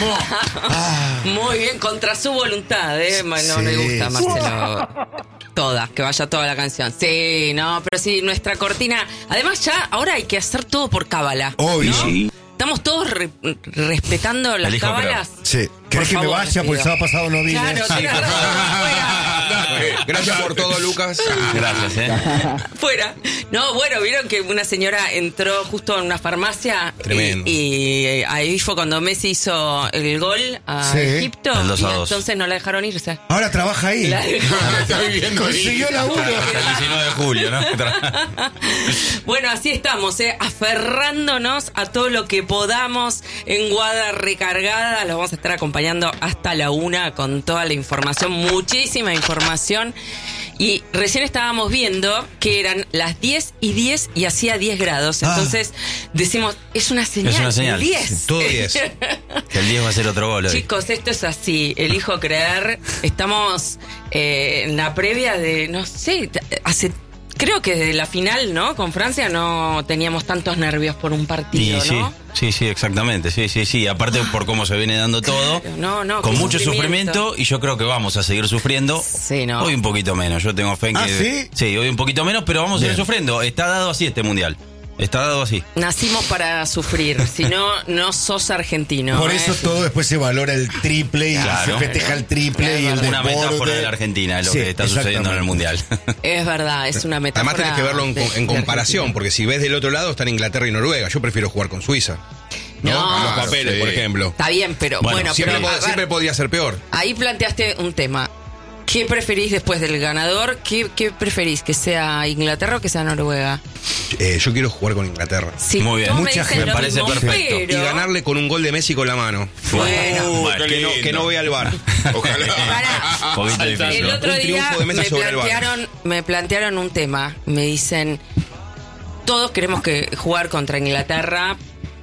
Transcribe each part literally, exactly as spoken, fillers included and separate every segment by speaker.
Speaker 1: Ah.
Speaker 2: Muy bien, contra su voluntad, ¿eh? No
Speaker 1: Sí,
Speaker 2: le gusta a
Speaker 1: sí.
Speaker 2: Marcelo. Toda, que vaya toda la canción. Sí, no, pero sí, nuestra cortina. Además, ya ahora hay que hacer todo por cábala.
Speaker 1: Obvio.
Speaker 2: ¿no?
Speaker 1: Sí.
Speaker 2: Estamos todos re- respetando las
Speaker 3: Elijo
Speaker 2: cábalas.
Speaker 1: Sí. ¿Querés que me
Speaker 2: favor,
Speaker 1: vaya?
Speaker 2: les
Speaker 1: Porque el
Speaker 2: pido.
Speaker 1: sábado pasado no vine.
Speaker 2: Claro,
Speaker 1: Sí.
Speaker 2: tenés razón, fuera.
Speaker 4: Gracias por todo, Lucas.
Speaker 3: Gracias, ¿eh?
Speaker 2: Fuera. No, bueno, vieron que una señora entró justo en una farmacia.
Speaker 4: Tremendo.
Speaker 2: Y, y ahí fue cuando Messi hizo el gol a
Speaker 1: Sí.
Speaker 2: Egipto.
Speaker 3: El dos a
Speaker 2: y
Speaker 3: dos.
Speaker 2: entonces no la dejaron irse.
Speaker 1: Ahora trabaja ahí.
Speaker 2: La dejó.
Speaker 1: Consiguió laburo.
Speaker 3: El diecinueve de julio, ¿no?
Speaker 2: Bueno, así estamos, ¿eh? Aferrándonos a todo lo que podamos en Guada Recargada. Los vamos a estar acompañando hasta la una con toda la información, muchísima información. Y recién estábamos viendo que eran las diez y diez y hacía diez grados. Entonces decimos, es una señal.
Speaker 3: Es una señal.
Speaker 2: diez.
Speaker 4: Sí, todo diez.
Speaker 3: Que el diez va a ser otro gol hoy.
Speaker 2: Chicos, esto es así, elijo creer. Estamos eh, en la previa de, no sé, hace... Creo que desde la final, ¿no? Con Francia no teníamos tantos nervios por un partido,
Speaker 3: Sí, sí,
Speaker 2: ¿no?
Speaker 3: sí, sí, exactamente, sí, sí, sí. Aparte por cómo se viene dando todo,
Speaker 2: No, no,
Speaker 3: con
Speaker 2: qué
Speaker 3: mucho
Speaker 2: sufrimiento.
Speaker 3: sufrimiento, y yo creo que vamos a seguir sufriendo.
Speaker 2: Sí, ¿no?
Speaker 3: Hoy un poquito menos, yo tengo fe en
Speaker 1: ¿Ah,
Speaker 3: que...
Speaker 1: sí?
Speaker 3: Sí, hoy un poquito menos, pero vamos a seguir
Speaker 1: Bien.
Speaker 3: sufriendo. Está dado así este mundial. Está dado así.
Speaker 2: Nacimos para sufrir, si no, no sos argentino.
Speaker 1: Por
Speaker 2: ¿eh?
Speaker 1: eso todo después se valora el triple y
Speaker 3: Claro.
Speaker 1: se festeja el triple y el
Speaker 3: Una
Speaker 1: desborde.
Speaker 3: metáfora de la Argentina es lo
Speaker 1: Sí,
Speaker 3: que está sucediendo en el mundial.
Speaker 2: Es verdad, es una metáfora.
Speaker 4: Además tenés que verlo en,
Speaker 2: de-
Speaker 4: en
Speaker 2: de
Speaker 4: comparación,
Speaker 2: Argentina.
Speaker 4: porque si ves del otro lado están Inglaterra y Noruega. Yo prefiero jugar con Suiza. ¿No?
Speaker 2: No.
Speaker 4: En los papeles,
Speaker 5: Sí.
Speaker 4: por ejemplo.
Speaker 2: Está bien, pero
Speaker 3: Bueno,
Speaker 2: bueno,
Speaker 4: Siempre,
Speaker 2: pero,
Speaker 4: po-
Speaker 2: a ver,
Speaker 4: siempre podía ser peor.
Speaker 2: ahí planteaste un tema. ¿Qué preferís después del ganador? ¿Qué, qué preferís? ¿Que sea Inglaterra o que sea Noruega?
Speaker 4: Eh, yo quiero jugar con Inglaterra.
Speaker 2: Sí,
Speaker 3: Muy bien,
Speaker 2: todos me
Speaker 1: mucha
Speaker 2: dicen
Speaker 1: gente
Speaker 2: lo
Speaker 3: me parece
Speaker 2: mismo,
Speaker 3: perfecto.
Speaker 2: pero-
Speaker 4: Y ganarle con un gol de Messi con la mano.
Speaker 2: Bueno.
Speaker 5: Uh,
Speaker 3: Bueno,
Speaker 5: qué
Speaker 4: Que no,
Speaker 5: lindo.
Speaker 4: que no vea el bar.
Speaker 5: Ojalá.
Speaker 2: Pará.
Speaker 3: Poquito difícil.
Speaker 2: El otro
Speaker 4: Un
Speaker 2: día
Speaker 4: triunfo de
Speaker 2: me
Speaker 4: Messi sobre el Bar.
Speaker 2: plantearon, me plantearon un tema. Me dicen, todos queremos que jugar contra Inglaterra,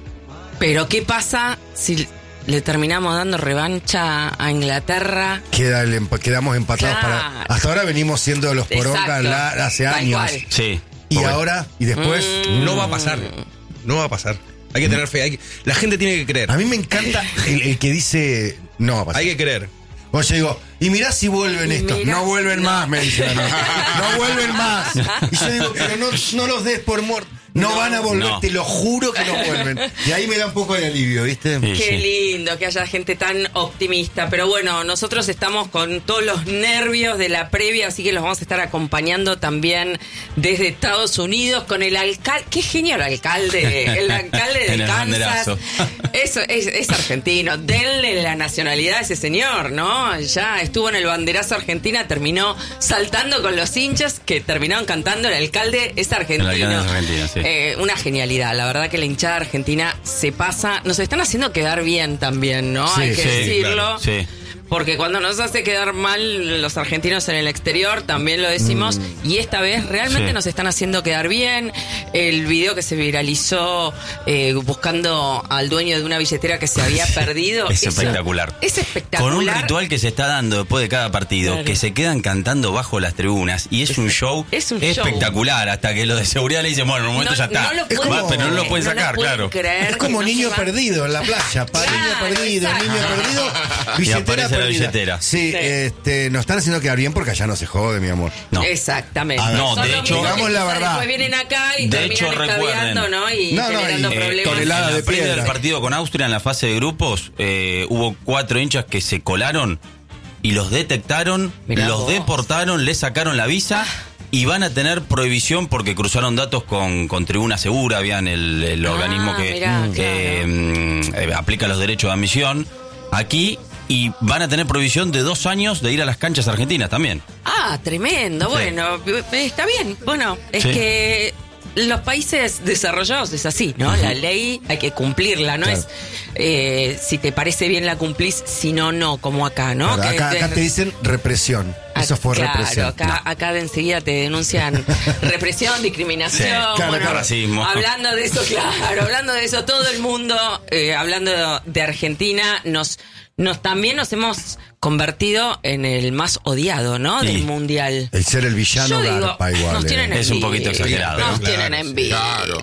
Speaker 2: pero ¿qué pasa si le terminamos dando revancha a Inglaterra?
Speaker 1: Queda el empa- quedamos empatados
Speaker 2: Claro.
Speaker 1: para. Hasta ahora venimos siendo los porongas
Speaker 2: Exacto.
Speaker 1: la- hace
Speaker 2: Tal
Speaker 1: años.
Speaker 2: cual.
Speaker 3: Sí.
Speaker 1: Y
Speaker 3: Porque-
Speaker 1: ahora, y después.
Speaker 2: Mm.
Speaker 4: No va a pasar. No va a pasar. Hay que tener fe. hay que- la gente tiene que creer.
Speaker 1: A mí me encanta el, el que dice. No va a pasar.
Speaker 4: Hay que creer.
Speaker 1: O yo digo, y mirá si vuelven
Speaker 2: Y
Speaker 1: estos.
Speaker 2: mirá
Speaker 1: No
Speaker 2: si
Speaker 1: vuelven
Speaker 2: no.
Speaker 1: más, me dicen. No, no vuelven más. Y yo digo, pero no, no los des por muertos. No,
Speaker 2: No,
Speaker 1: van a volver,
Speaker 3: no.
Speaker 1: te lo juro que no vuelven. Y ahí me da un poco de alivio, ¿viste?
Speaker 3: Sí,
Speaker 2: Qué
Speaker 3: sí.
Speaker 2: lindo que haya gente tan optimista. Pero bueno, nosotros estamos con todos los nervios de la previa, así que los vamos a estar acompañando también desde Estados Unidos con el alcalde. Qué genio el alcalde. El alcalde de
Speaker 3: En el
Speaker 2: Kansas.
Speaker 3: banderazo.
Speaker 2: Eso es, es argentino. Denle la nacionalidad a ese señor, ¿no? Ya estuvo en el banderazo Argentina, terminó saltando con los hinchas que terminaron cantando. El alcalde es argentino.
Speaker 3: El alcalde es argentino, sí.
Speaker 2: Eh, una genialidad, la verdad que la hinchada argentina se pasa, nos están haciendo quedar bien también, ¿no?
Speaker 1: Sí,
Speaker 2: Hay que
Speaker 3: sí,
Speaker 2: decirlo.
Speaker 3: claro, sí.
Speaker 2: Porque cuando nos hace quedar mal los argentinos en el exterior, también lo decimos,
Speaker 1: Mm.
Speaker 2: y esta vez realmente
Speaker 3: Sí.
Speaker 2: nos están haciendo quedar bien. El video que se viralizó eh, buscando al dueño de una billetera que se había perdido.
Speaker 3: Es
Speaker 2: eso-
Speaker 3: espectacular.
Speaker 2: Es espectacular.
Speaker 3: Con un ritual que se está dando después de cada partido,
Speaker 2: Claro.
Speaker 3: que se quedan cantando bajo las tribunas, y es un show
Speaker 2: es un show.
Speaker 3: espectacular, hasta que los de seguridad le dicen, bueno, en un momento
Speaker 2: No-
Speaker 3: ya está.
Speaker 2: no lo
Speaker 1: Es
Speaker 2: pueden
Speaker 1: como-
Speaker 3: Va, pero no lo pueden
Speaker 2: no
Speaker 3: sacar,
Speaker 2: pueden
Speaker 3: claro.
Speaker 2: creer
Speaker 1: Es como
Speaker 2: que no
Speaker 1: niño
Speaker 2: se va-
Speaker 1: perdido en la playa. Pa,
Speaker 2: Claro,
Speaker 1: niño perdido,
Speaker 2: exacto.
Speaker 1: niño perdido.
Speaker 3: Y
Speaker 1: Billetera
Speaker 3: aparece la
Speaker 1: perdida.
Speaker 3: billetera.
Speaker 1: Sí,
Speaker 2: Sí.
Speaker 1: este, nos están haciendo quedar bien porque allá no se jode, mi amor.
Speaker 3: No.
Speaker 2: Exactamente.
Speaker 1: A ver,
Speaker 3: no,
Speaker 2: Son
Speaker 3: de
Speaker 2: los
Speaker 3: hecho-
Speaker 2: mismos que
Speaker 1: digamos la
Speaker 2: quizás
Speaker 1: verdad.
Speaker 2: Después vienen acá y
Speaker 3: De
Speaker 2: terminan
Speaker 3: hecho,
Speaker 2: escabeando,
Speaker 3: recuerden.
Speaker 2: ¿no? Y
Speaker 1: No, no,
Speaker 2: generando
Speaker 1: y, eh,
Speaker 2: problemas.
Speaker 1: tonelada
Speaker 3: En la
Speaker 1: de
Speaker 3: previa
Speaker 1: piedra.
Speaker 3: del partido con Austria, en la fase de grupos, eh, hubo cuatro hinchas que se colaron y los detectaron,
Speaker 2: Mirá
Speaker 3: los
Speaker 2: vos.
Speaker 3: deportaron, les sacaron la visa y van a tener prohibición porque cruzaron datos con, con Tribuna Segura, habían el, el
Speaker 2: Ah,
Speaker 3: organismo que,
Speaker 2: mirá,
Speaker 3: que, mm, eh, aplica los derechos de admisión aquí, y van a tener prohibición de dos años de ir a las canchas argentinas también.
Speaker 2: Ah, tremendo.
Speaker 3: Sí.
Speaker 2: Bueno, está bien. Bueno, es
Speaker 3: Sí.
Speaker 2: que los países desarrollados es así, ¿no? La ley hay que cumplirla, no
Speaker 1: Claro.
Speaker 2: es eh, si te parece bien la cumplís, si no, no, como acá, ¿no?
Speaker 1: Claro,
Speaker 2: Que
Speaker 1: acá, acá
Speaker 2: de-
Speaker 1: te dicen represión. Eso fue
Speaker 2: claro,
Speaker 1: represión.
Speaker 2: Acá, acá de enseguida te denuncian represión, discriminación,
Speaker 3: Sí,
Speaker 1: claro,
Speaker 2: bueno,
Speaker 3: racismo.
Speaker 2: hablando de eso, claro, hablando de eso, todo el mundo, eh, hablando de Argentina, nos, nos también nos hemos convertido en el más odiado, ¿no? Del
Speaker 3: Sí.
Speaker 2: mundial.
Speaker 1: El ser el villano
Speaker 2: Yo digo,
Speaker 1: garpa igual.
Speaker 2: nos
Speaker 1: eh.
Speaker 2: tienen
Speaker 3: Es un
Speaker 2: envidia.
Speaker 3: poquito exagerado,
Speaker 2: Nos
Speaker 5: ¿no?
Speaker 2: tienen
Speaker 5: Claro,
Speaker 2: envidia.
Speaker 5: claro.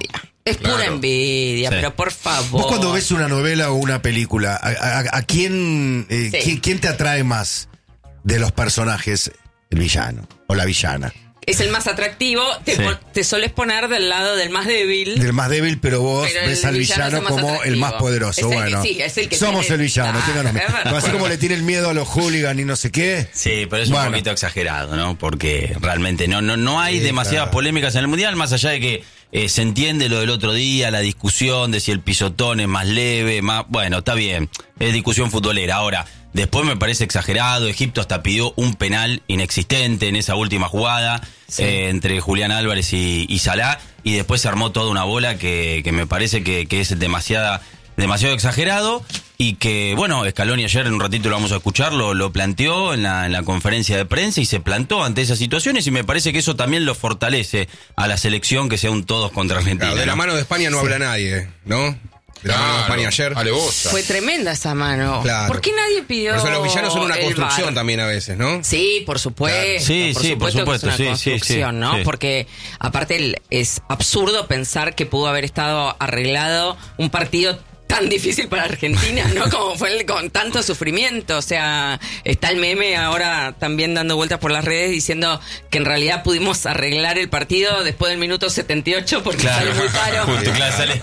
Speaker 2: Es pura
Speaker 5: Claro.
Speaker 2: envidia,
Speaker 3: Sí.
Speaker 2: pero por favor.
Speaker 1: Vos cuando ves una novela o una película, ¿a, a- a quién, eh,
Speaker 2: Sí.
Speaker 1: quién, quién te atrae más de los personajes? El villano o la villana.
Speaker 2: Es el más atractivo, te,
Speaker 3: Sí.
Speaker 2: pon- te soles poner del lado del más débil.
Speaker 1: Del más débil, pero vos
Speaker 2: Pero
Speaker 1: ves
Speaker 2: el
Speaker 1: al
Speaker 2: villano es
Speaker 1: villano
Speaker 2: el más
Speaker 1: como el
Speaker 2: atractivo.
Speaker 1: más poderoso.
Speaker 2: Es el que-
Speaker 1: bueno,
Speaker 2: sí, es el que
Speaker 1: somos
Speaker 2: tiene-
Speaker 1: el villano.
Speaker 2: Ah,
Speaker 1: ténganos-
Speaker 2: es verdad.
Speaker 1: Así como le tiene el miedo a los hooligans y no sé qué.
Speaker 3: Sí, pero es
Speaker 1: Bueno.
Speaker 3: un poquito exagerado, ¿no? Porque realmente no, no, no hay
Speaker 1: Sí,
Speaker 3: demasiadas
Speaker 1: claro.
Speaker 3: polémicas en el Mundial, más allá de que eh, se entiende lo del otro día, la discusión de si el pisotón es más leve, más... Bueno, está bien, es discusión futbolera. Ahora, después me parece exagerado, Egipto hasta pidió un penal inexistente en esa última jugada
Speaker 2: Sí.
Speaker 3: eh, entre Julián Álvarez y, y Salah, y después se armó toda una bola que, que me parece que, que es demasiada... demasiado exagerado y que, bueno, Scaloni ayer en un ratito lo vamos a escuchar, lo, lo planteó en la, en la conferencia de prensa y se plantó ante esas situaciones y me parece que eso también lo fortalece a la selección, que sea un todos contra Argentina.
Speaker 4: Claro, de la
Speaker 3: ¿no?
Speaker 4: mano de España no habla nadie, ¿no? De la mano de España ayer.
Speaker 5: Alevosa.
Speaker 2: Fue tremenda esa mano.
Speaker 4: Claro.
Speaker 2: ¿Por qué nadie pidió
Speaker 4: Por eso los villanos son una
Speaker 2: el
Speaker 4: construcción
Speaker 2: V A R?
Speaker 4: también a veces, ¿no?
Speaker 2: Sí, por supuesto.
Speaker 3: Claro. Sí,
Speaker 2: por
Speaker 3: sí, por
Speaker 2: supuesto que
Speaker 3: supuesto,
Speaker 2: es una
Speaker 3: sí, sí,
Speaker 2: construcción,
Speaker 3: sí,
Speaker 2: ¿no?
Speaker 3: sí.
Speaker 2: Porque aparte el- es absurdo pensar que pudo haber estado arreglado un partido tan difícil para Argentina, ¿no? Como fue el, con tanto sufrimiento. O sea, está el meme ahora también dando vueltas por las redes diciendo que en realidad pudimos arreglar el partido después del minuto setenta y ocho porque
Speaker 3: Claro,
Speaker 2: sale muy caro.
Speaker 3: justo, claro, sale.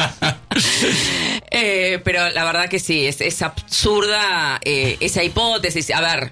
Speaker 2: Eh, pero la verdad que sí, es, es absurda eh, esa hipótesis. A ver,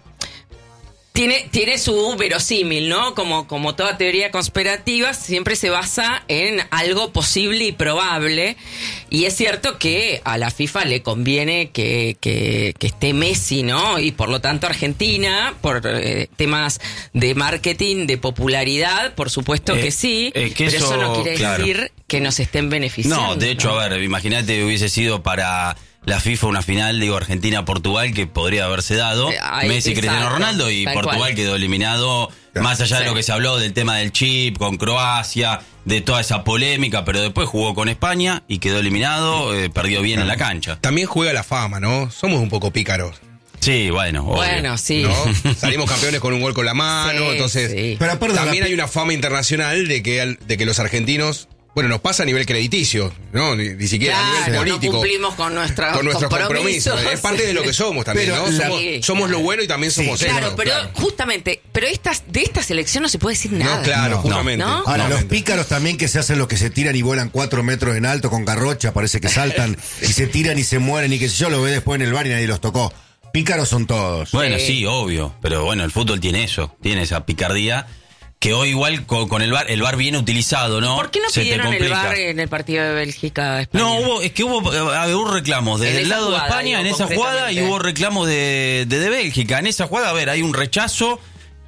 Speaker 2: tiene, tiene su verosímil, ¿no? Como, como toda teoría conspirativa, siempre se basa en algo posible y probable. Y es cierto que a la FIFA le conviene que, que, que esté Messi, ¿no? Y por lo tanto Argentina, por eh, temas de marketing, de popularidad, por supuesto
Speaker 3: Eh,
Speaker 2: que sí.
Speaker 3: eh, que
Speaker 2: pero eso,
Speaker 3: eso,
Speaker 2: no quiere
Speaker 3: claro.
Speaker 2: decir que nos estén beneficiando.
Speaker 3: No, de hecho, a ver, imagínate hubiese sido para la FIFA una final, digo, Argentina-Portugal, que podría haberse dado.
Speaker 2: Eh, ahí,
Speaker 3: Messi,
Speaker 2: exacto,
Speaker 3: Cristiano Ronaldo, y
Speaker 2: tal
Speaker 3: Portugal
Speaker 2: cual.
Speaker 3: quedó eliminado, más allá de
Speaker 2: Sí.
Speaker 3: lo que se habló del tema del chip, con Croacia, de toda esa polémica, pero después jugó con España y quedó eliminado, eh, perdió bien en la cancha.
Speaker 4: También juega la fama, ¿no? Somos un poco pícaros,
Speaker 3: Sí, bueno, obvio.
Speaker 2: Bueno, sí.
Speaker 4: ¿no? Salimos campeones con un gol con la mano,
Speaker 2: Sí,
Speaker 4: entonces...
Speaker 2: sí.
Speaker 1: Pero aparte de
Speaker 4: También
Speaker 1: la-
Speaker 4: hay una fama internacional de que, al- de que los argentinos... Bueno, nos pasa a nivel crediticio, ¿no? Ni, ni siquiera a
Speaker 2: Claro,
Speaker 4: nivel
Speaker 2: no
Speaker 4: político.
Speaker 2: cumplimos con, nuestra,
Speaker 4: con nuestros
Speaker 2: compromisos.
Speaker 4: compromisos. Es parte de lo que somos también,
Speaker 1: Pero
Speaker 4: ¿no?
Speaker 1: la-
Speaker 4: Somos,
Speaker 2: Sí,
Speaker 4: somos lo
Speaker 2: claro.
Speaker 4: bueno y también
Speaker 1: Sí,
Speaker 4: somos
Speaker 2: Claro,
Speaker 4: esto.
Speaker 2: pero justamente, pero estas, de esta selección no se puede decir nada.
Speaker 4: No, claro,
Speaker 1: No.
Speaker 4: justamente.
Speaker 2: ¿No?
Speaker 1: Ahora, los
Speaker 4: Justamente.
Speaker 1: pícaros también que se hacen los que se tiran y vuelan cuatro metros en alto con garrocha, parece que saltan y se tiran y se mueren y que sé yo, lo ve después en el bar y nadie los tocó. Pícaros son todos.
Speaker 3: Bueno,
Speaker 2: Sí.
Speaker 3: sí, obvio, pero bueno, el fútbol tiene eso, tiene esa picardía, que hoy igual con, con el VAR, el VAR viene utilizado, ¿no?
Speaker 2: ¿Por qué no
Speaker 3: Se te
Speaker 2: pidieron el
Speaker 3: complica.
Speaker 2: V A R en el partido de Bélgica-España?
Speaker 3: No, hubo, es que hubo, eh, a ver, hubo reclamos desde
Speaker 2: En
Speaker 3: el
Speaker 2: esa
Speaker 3: lado de
Speaker 2: jugada,
Speaker 3: España, en
Speaker 2: digo,
Speaker 3: esa jugada, y
Speaker 2: concretamente.
Speaker 3: hubo reclamos de, de, de Bélgica. En esa jugada, a ver, hay un rechazo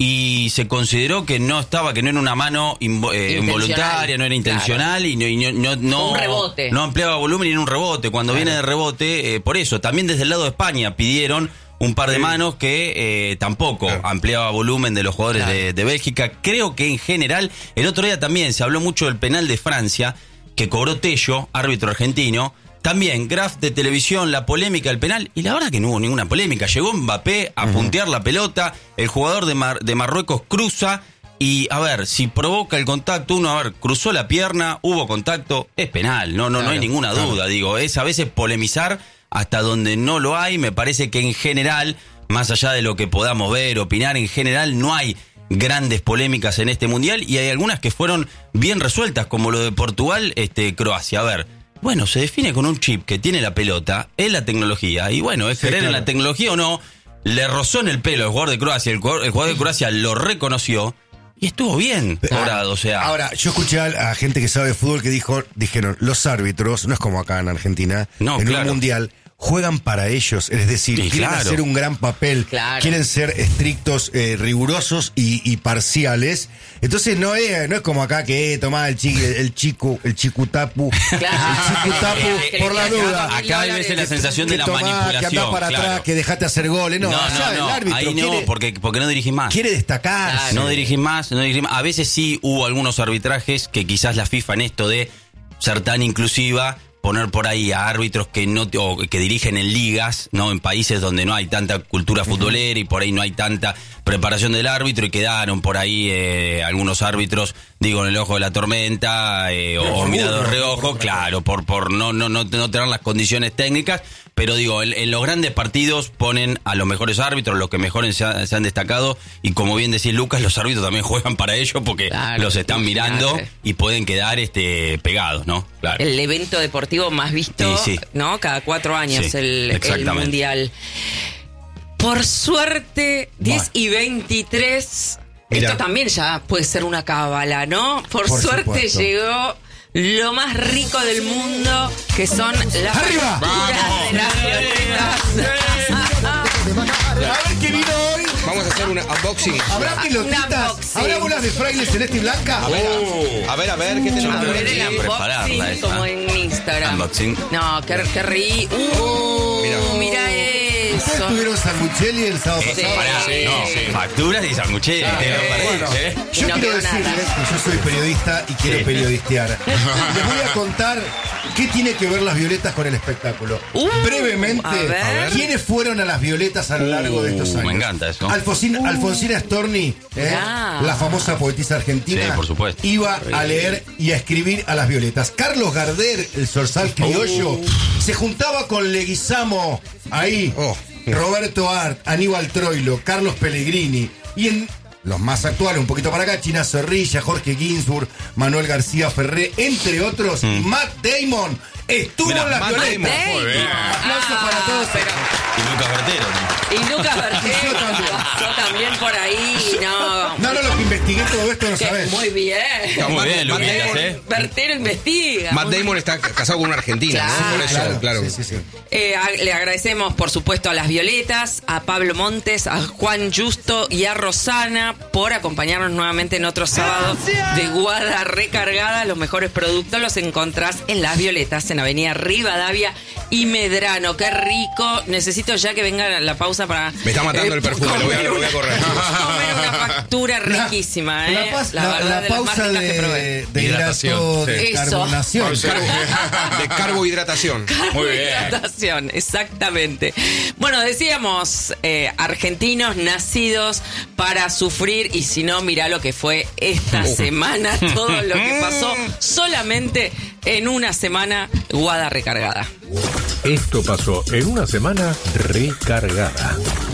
Speaker 3: y se consideró que no estaba, que no era una mano invo- eh,
Speaker 2: Intencional,
Speaker 3: involuntaria, no era intencional y no, y no, no, no,
Speaker 2: Un rebote.
Speaker 3: no ampliaba volumen y era un rebote. Cuando viene de rebote, eh, por eso, también desde el lado de España pidieron un par de manos que eh, tampoco
Speaker 4: Claro.
Speaker 3: ampliaba volumen de los jugadores de, de Bélgica. Creo que en general, el otro día también se habló mucho del penal de Francia, que cobró Tello, árbitro argentino. También, graph de televisión, la polémica del penal, y la verdad que no hubo ninguna polémica. Llegó Mbappé a puntear la pelota, el jugador de, Mar- de Marruecos cruza, y a ver, si provoca el contacto, uno, a ver, cruzó la pierna, hubo contacto, es penal, no, no, no hay ninguna duda, digo, es a veces polemizar hasta donde no lo hay. Me parece que en general, más allá de lo que podamos ver, opinar, en general no hay grandes polémicas en este mundial, y hay algunas que fueron bien resueltas, como lo de Portugal, este, Croacia. A ver, bueno, se define con un chip que tiene la pelota, es la tecnología, y bueno, es
Speaker 1: Sí,
Speaker 3: creer en
Speaker 1: claro.
Speaker 3: la tecnología o no. Le rozó en el pelo el jugador de Croacia, el jugador, el jugador de Croacia lo reconoció y estuvo bien cobrado, o sea.
Speaker 1: Ahora, yo escuché a, a gente que sabe de fútbol que dijo, dijeron, los árbitros, no es como acá en Argentina,
Speaker 3: No,
Speaker 1: en
Speaker 3: claro.
Speaker 1: un mundial, juegan para ellos, es decir,
Speaker 3: Sí,
Speaker 1: quieren
Speaker 3: claro.
Speaker 1: hacer un gran papel,
Speaker 2: Claro.
Speaker 1: quieren ser estrictos, eh, rigurosos y, y parciales. Entonces no es, no es como acá que eh, tomá el chico, el chico, el chicutapu,
Speaker 2: Claro.
Speaker 1: el chicutapu
Speaker 2: Que
Speaker 1: por
Speaker 2: le
Speaker 1: la
Speaker 2: quedan
Speaker 1: duda.
Speaker 2: mil
Speaker 3: Acá hay veces la
Speaker 2: dólares.
Speaker 3: sensación de
Speaker 1: Que
Speaker 3: la
Speaker 1: tomá,
Speaker 3: manipulación.
Speaker 1: que andás para
Speaker 3: claro.
Speaker 1: atrás, que dejate hacer goles. No,
Speaker 3: No,
Speaker 1: allá el
Speaker 3: no, no,
Speaker 1: árbitro
Speaker 3: ahí no,
Speaker 1: quiere,
Speaker 3: porque, porque no dirigís más.
Speaker 1: quiere destacar.
Speaker 2: Claro.
Speaker 3: No dirigís más, no dirigís más. A veces sí hubo algunos arbitrajes que quizás la FIFA en esto de ser tan inclusiva poner por ahí a árbitros que no o que dirigen en ligas, no en países donde no hay tanta cultura futbolera y por ahí no hay tanta preparación del árbitro, y quedaron por ahí eh, algunos árbitros, digo, en el ojo de la tormenta eh, o, o mirado de reojo, claro, por por no no no no tener las condiciones técnicas. Pero digo, en, en los grandes partidos ponen a los mejores árbitros, los que mejores se, ha, se han destacado, y como bien decís, Lucas, los árbitros también juegan para ello porque claro, los están mirando claro. y pueden quedar este pegados, ¿no? Claro.
Speaker 2: El evento deportivo más visto, sí, sí. ¿no? Cada cuatro años, sí, el, el Mundial. Por suerte, diez y veintitrés, Mira. Esto también ya puede ser una cábala, ¿no? Por, Por suerte supuesto. Llegó lo más rico del mundo, que son las
Speaker 1: ¡Arriba!
Speaker 2: facturas de las violetas.
Speaker 1: A ver qué vino hoy.
Speaker 4: Vamos a hacer un unboxing.
Speaker 1: ¿Habrá pilotitas? ¿Habrá bolas de fraile celeste y blanca?
Speaker 4: A ver, a ver, a ver, ¿qué tenemos?
Speaker 2: A ver el unboxing, como en Instagram.
Speaker 3: Unboxing.
Speaker 2: No, qué, qué ri. Uh, oh, mira. mira eso.
Speaker 1: ¿Ustedes tuvieron Sanguchelli el sábado
Speaker 3: sí,
Speaker 1: pasado?
Speaker 3: Pará,
Speaker 2: sí,
Speaker 3: no,
Speaker 2: sí.
Speaker 3: Facturas y Sanguchelli.
Speaker 1: Ah,
Speaker 3: ¿Te
Speaker 1: eh, bueno,
Speaker 3: ¿eh?
Speaker 1: Yo
Speaker 2: no
Speaker 1: quiero decirles que yo soy periodista y quiero sí. periodistear. Les voy a contar qué tiene que ver las violetas con el espectáculo. Uh, Brevemente,
Speaker 2: a ver.
Speaker 1: ¿quiénes fueron a las violetas a lo largo uh, de estos años?
Speaker 3: Me encanta eso.
Speaker 1: Alfonsina,
Speaker 2: uh.
Speaker 1: Alfonsina Storni, ¿eh?
Speaker 2: yeah.
Speaker 1: la famosa poetisa argentina,
Speaker 3: sí, por supuesto.
Speaker 1: iba a leer y a escribir a las violetas. Carlos Gardel, el zorzal criollo, uh. se juntaba con Leguizamo, ahí, oh. Roberto Art, Aníbal Troilo, Carlos Pellegrini, y en los más actuales, un poquito para acá, China Zorrilla, Jorge Ginsburg, Manuel García Ferré, entre otros, mm. Matt Damon estuvo Mirá, en las violetas. Aplausos ah, para todos.
Speaker 2: Pero...
Speaker 3: Y Lucas Bertero.
Speaker 2: Y Lucas Bertero. Yo también. Yo también por ahí, no.
Speaker 1: No, no, lo que investigué todo esto no sabés.
Speaker 2: Muy bien.
Speaker 3: No, muy bien, Lucas, ¿eh?
Speaker 2: Bertero investiga.
Speaker 4: Matt Damon está casado con una argentina, claro. ¿no? Por eso, claro. claro. Sí, sí, sí.
Speaker 2: Eh, a, le agradecemos, por supuesto, a las Violetas, a Pablo Montes, a Juan Justo y a Rosana por acompañarnos nuevamente en otro sábado de Guada Recargada. Los mejores productos los encontrás en las Violetas, en Avenida Rivadavia y Medrano. Qué rico. Necesito ya que venga la pausa para...
Speaker 4: Me está matando eh, el perfume, lo voy a, lo voy a correr.
Speaker 2: Comer una factura riquísima,
Speaker 1: la,
Speaker 2: ¿eh?
Speaker 1: La, la, la, la de pausa de, de, de hidratación. De carbonación.
Speaker 4: De carbohidratación.
Speaker 3: Muy bien.
Speaker 2: Carbohidratación, exactamente. Bueno, decíamos, eh, argentinos nacidos para sufrir, y si no, mirá lo que fue esta uh. semana, todo lo que pasó solamente en una semana. Guada Recargada.
Speaker 5: Esto pasó en una semana recargada.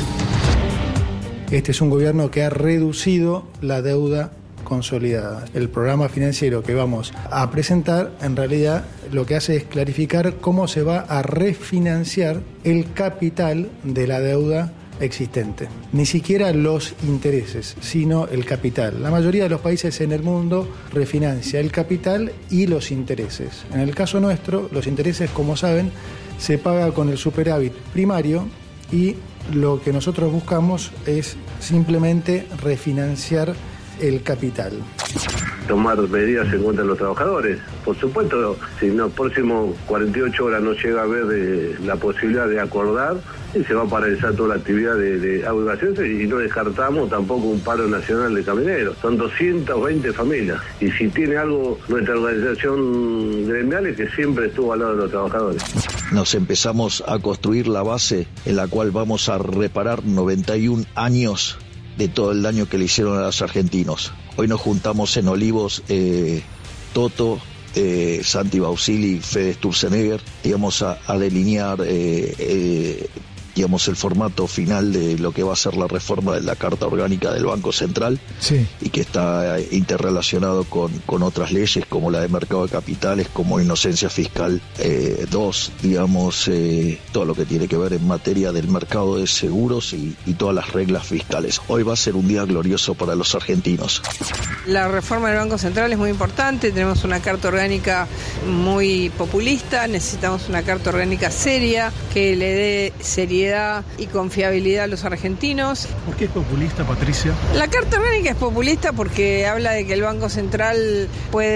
Speaker 6: Este es un gobierno que ha reducido la deuda consolidada. El programa financiero que vamos a presentar, en realidad, lo que hace es clarificar cómo se va a refinanciar el capital de la deuda existente. Ni siquiera los intereses, sino el capital. La mayoría de los países en el mundo refinancia el capital y los intereses. En el caso nuestro, los intereses, como saben, se paga con el superávit primario, y lo que nosotros buscamos es simplemente refinanciar el capital.
Speaker 7: Tomar medidas en contra de los trabajadores. Por supuesto, si en los próximos cuarenta y ocho horas no llega a haber de, la posibilidad de acordar, y se va a paralizar toda la actividad de, de aguivaciones, y no descartamos tampoco un paro nacional de camioneros. Son doscientas veinte familias. Y si tiene algo nuestra organización gremial, es que siempre estuvo al lado de los trabajadores.
Speaker 8: Nos empezamos a construir la base en la cual vamos a reparar noventa y un años de todo el daño que le hicieron a los argentinos. Hoy nos juntamos en Olivos, eh, Toto, eh, Santi Bausili, Fede Sturzenegger, y vamos a, a delinear eh, eh, digamos, el formato final de lo que va a ser la reforma de la Carta Orgánica del Banco Central, sí, y que está interrelacionado con, con otras leyes como la de mercado de capitales, como inocencia fiscal eh, dos, digamos, eh, todo lo que tiene que ver en materia del mercado de seguros y, y todas las reglas fiscales. Hoy va a ser un día glorioso para los argentinos.
Speaker 9: La reforma del Banco Central es muy importante, tenemos una Carta Orgánica muy populista, necesitamos una Carta Orgánica seria, que le dé seriedad y confiabilidad a los argentinos.
Speaker 5: ¿Por qué es populista, Patricia?
Speaker 9: La Carta Orgánica es populista porque habla de que el Banco Central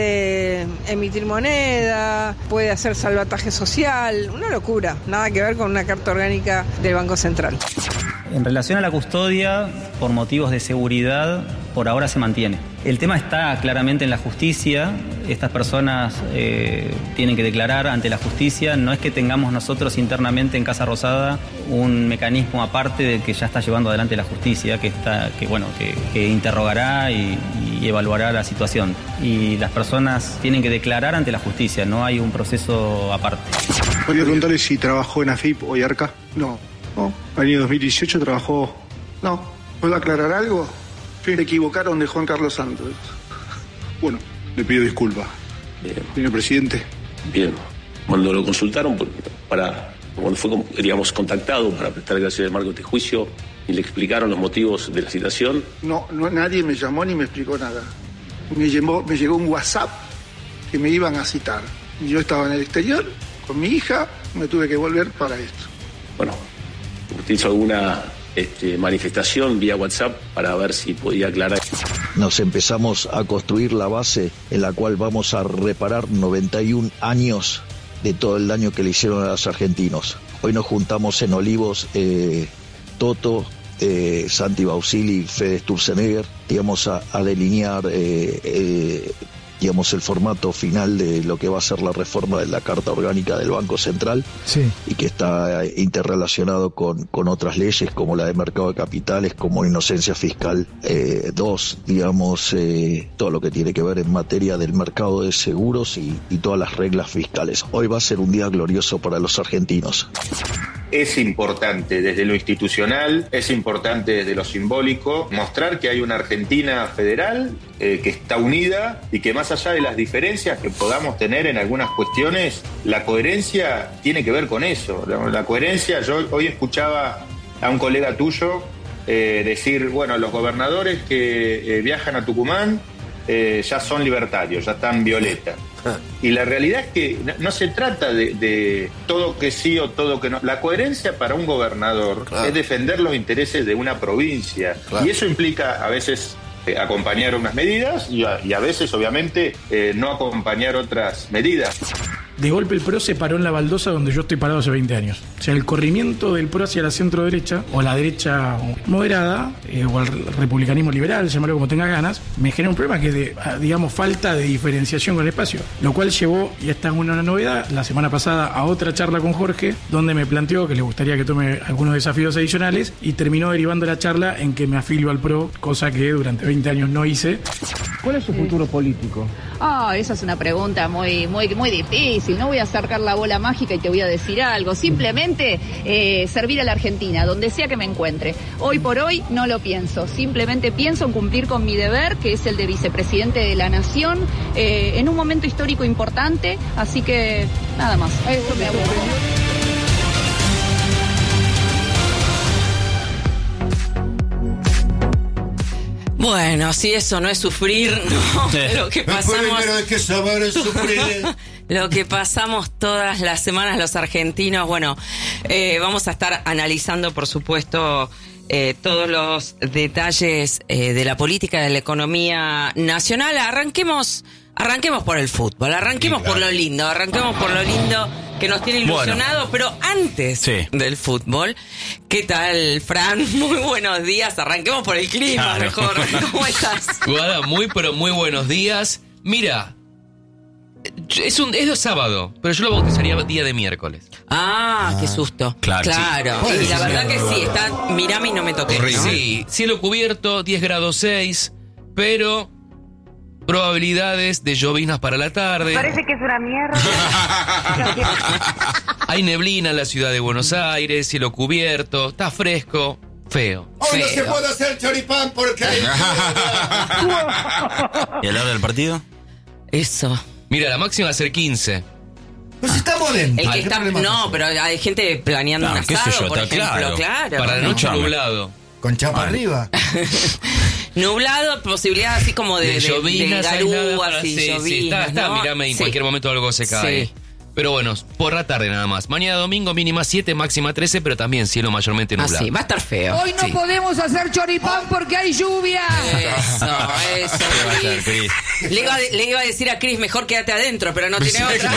Speaker 9: puede emitir moneda, puede hacer salvataje social, una locura, nada que ver con una Carta Orgánica del Banco Central.
Speaker 10: En relación a la custodia, por motivos de seguridad, por ahora se mantiene. El tema está claramente en la justicia. Estas personas eh, tienen que declarar ante la justicia. No es que tengamos nosotros internamente en Casa Rosada un mecanismo aparte del que ya está llevando adelante la justicia, que está, que bueno, que, que interrogará y, y evaluará la situación. Y las personas tienen que declarar ante la justicia, no hay un proceso aparte.
Speaker 11: Podría preguntarle si trabajó en A F I P o IARCA. No, no. Año dos mil dieciocho trabajó. No. ¿Puedo aclarar algo? Sí. Se equivocaron de Juan Carlos Santos. Bueno, le pido disculpas.
Speaker 12: Bien.
Speaker 11: Señor presidente.
Speaker 12: Bien. Cuando lo consultaron para, cuando fue, digamos, contactado para prestar declaraciones de marco de este juicio y le explicaron los motivos de la citación.
Speaker 11: No, no, nadie me llamó ni me explicó nada. Me llegó, me llegó un WhatsApp que me iban a citar. Y yo estaba en el exterior con mi hija, me tuve que volver para esto.
Speaker 12: Bueno, ¿usted hizo alguna este, manifestación vía WhatsApp para ver si podía aclarar?
Speaker 8: Nos empezamos a construir la base en la cual vamos a reparar noventa y un años de todo el daño que le hicieron a los argentinos. Hoy nos juntamos en Olivos, eh, Toto, eh, Santi Bausili, Fede Sturzenegger, digamos, a, a delinear eh, eh, digamos, el formato final de lo que va a ser la reforma de la Carta Orgánica del Banco Central, sí, y que está interrelacionado con, con otras leyes como la de mercado de capitales, como inocencia fiscal eh, dos, digamos, eh, todo lo que tiene que ver en materia del mercado de seguros y, y todas las reglas fiscales. Hoy va a ser un día glorioso para los argentinos.
Speaker 13: Es importante desde lo institucional, es importante desde lo simbólico, mostrar que hay una Argentina federal eh, que está unida y que más allá de las diferencias que podamos tener en algunas cuestiones, la coherencia tiene que ver con eso. La, la coherencia, yo hoy escuchaba a un colega tuyo eh, decir, bueno, los gobernadores que eh, viajan a Tucumán eh, ya son libertarios, ya están violeta. Y la realidad es que no se trata de, de todo que sí o todo que no. La coherencia para un gobernador, claro, es defender los intereses de una provincia. Claro. Y eso implica a veces eh, acompañar unas medidas y a, y a veces, obviamente, eh, no acompañar otras medidas.
Speaker 14: De golpe el P R O se paró en la baldosa donde yo estoy parado hace veinte años. O sea, el corrimiento del P R O hacia la centro-derecha, o la derecha moderada, eh, o el republicanismo liberal, llamarlo como tenga ganas, me genera un problema que es de, digamos, falta de diferenciación con el espacio. Lo cual llevó, y esta es una novedad, la semana pasada a otra charla con Jorge, donde me planteó que le gustaría que tome algunos desafíos adicionales, y terminó derivando la charla en que me afilio al P R O, cosa que durante veinte años no hice.
Speaker 15: ¿Cuál es su futuro político?
Speaker 16: Ah, oh, esa es una pregunta muy, muy, muy difícil. No voy a sacar la bola mágica y te voy a decir algo. Simplemente eh, servir a la Argentina, donde sea que me encuentre. Hoy por hoy no lo pienso. Simplemente pienso en cumplir con mi deber, que es el de vicepresidente de la Nación, eh, en un momento histórico importante. Así que nada más. Eso me aburre.
Speaker 2: Bueno, si eso no es sufrir, no, lo que pasamos,
Speaker 1: hay que saber sufrir.
Speaker 2: Lo que pasamos todas las semanas los argentinos. Bueno, eh, vamos a estar analizando, por supuesto, eh, todos los detalles eh, de la política, de la economía nacional. Arranquemos, arranquemos por el fútbol, arranquemos sí, claro. por lo lindo, arranquemos por lo lindo que nos tiene ilusionados, bueno, pero antes sí. del fútbol, ¿qué tal, Fran? Muy buenos días, arranquemos por el clima, claro. mejor. ¿Cómo estás?
Speaker 17: Guada, muy pero muy buenos días. Mira, es un es de sábado, pero yo lo bautizaría día de miércoles.
Speaker 2: Ah, ah qué susto. Claro, claro. Sí. Y la verdad que sí, está, mirame y no me toqué, ¿no?
Speaker 17: Sí, cielo cubierto, diez grados seis, pero probabilidades de llovinas para la tarde.
Speaker 18: Parece que es una mierda.
Speaker 17: Hay neblina en la ciudad de Buenos Aires, cielo cubierto, está fresco, feo.
Speaker 1: Hoy
Speaker 17: feo.
Speaker 1: no se puede hacer choripán porque hay...
Speaker 3: ¿Y a la hora del partido?
Speaker 2: Eso.
Speaker 17: Mira, la máxima va a ser quince.
Speaker 1: Pues está moreno.
Speaker 2: El que está, no, pero hay gente planeando no, un asado, yo, por ejemplo, claro. claro.
Speaker 17: Para la noche nublado.
Speaker 1: Con chapa vale. arriba.
Speaker 2: Nublado, posibilidad así como de, de,
Speaker 17: de llovinas,
Speaker 2: de garúas y
Speaker 17: sí,
Speaker 2: llovinas,
Speaker 17: sí, está, está,
Speaker 2: ¿no?
Speaker 17: mirame, en
Speaker 2: sí.
Speaker 17: cualquier momento algo se cae.
Speaker 2: Sí.
Speaker 17: Pero bueno, por la tarde nada más. Mañana domingo mínima siete, máxima trece, pero también cielo mayormente nublado.
Speaker 2: Así, va a estar feo.
Speaker 18: Hoy no
Speaker 17: Sí.
Speaker 18: podemos hacer choripán porque hay lluvia.
Speaker 2: Eso, eso, Cris. Le iba, a, le iba a decir a Cris, mejor quédate adentro, pero no tiene otra.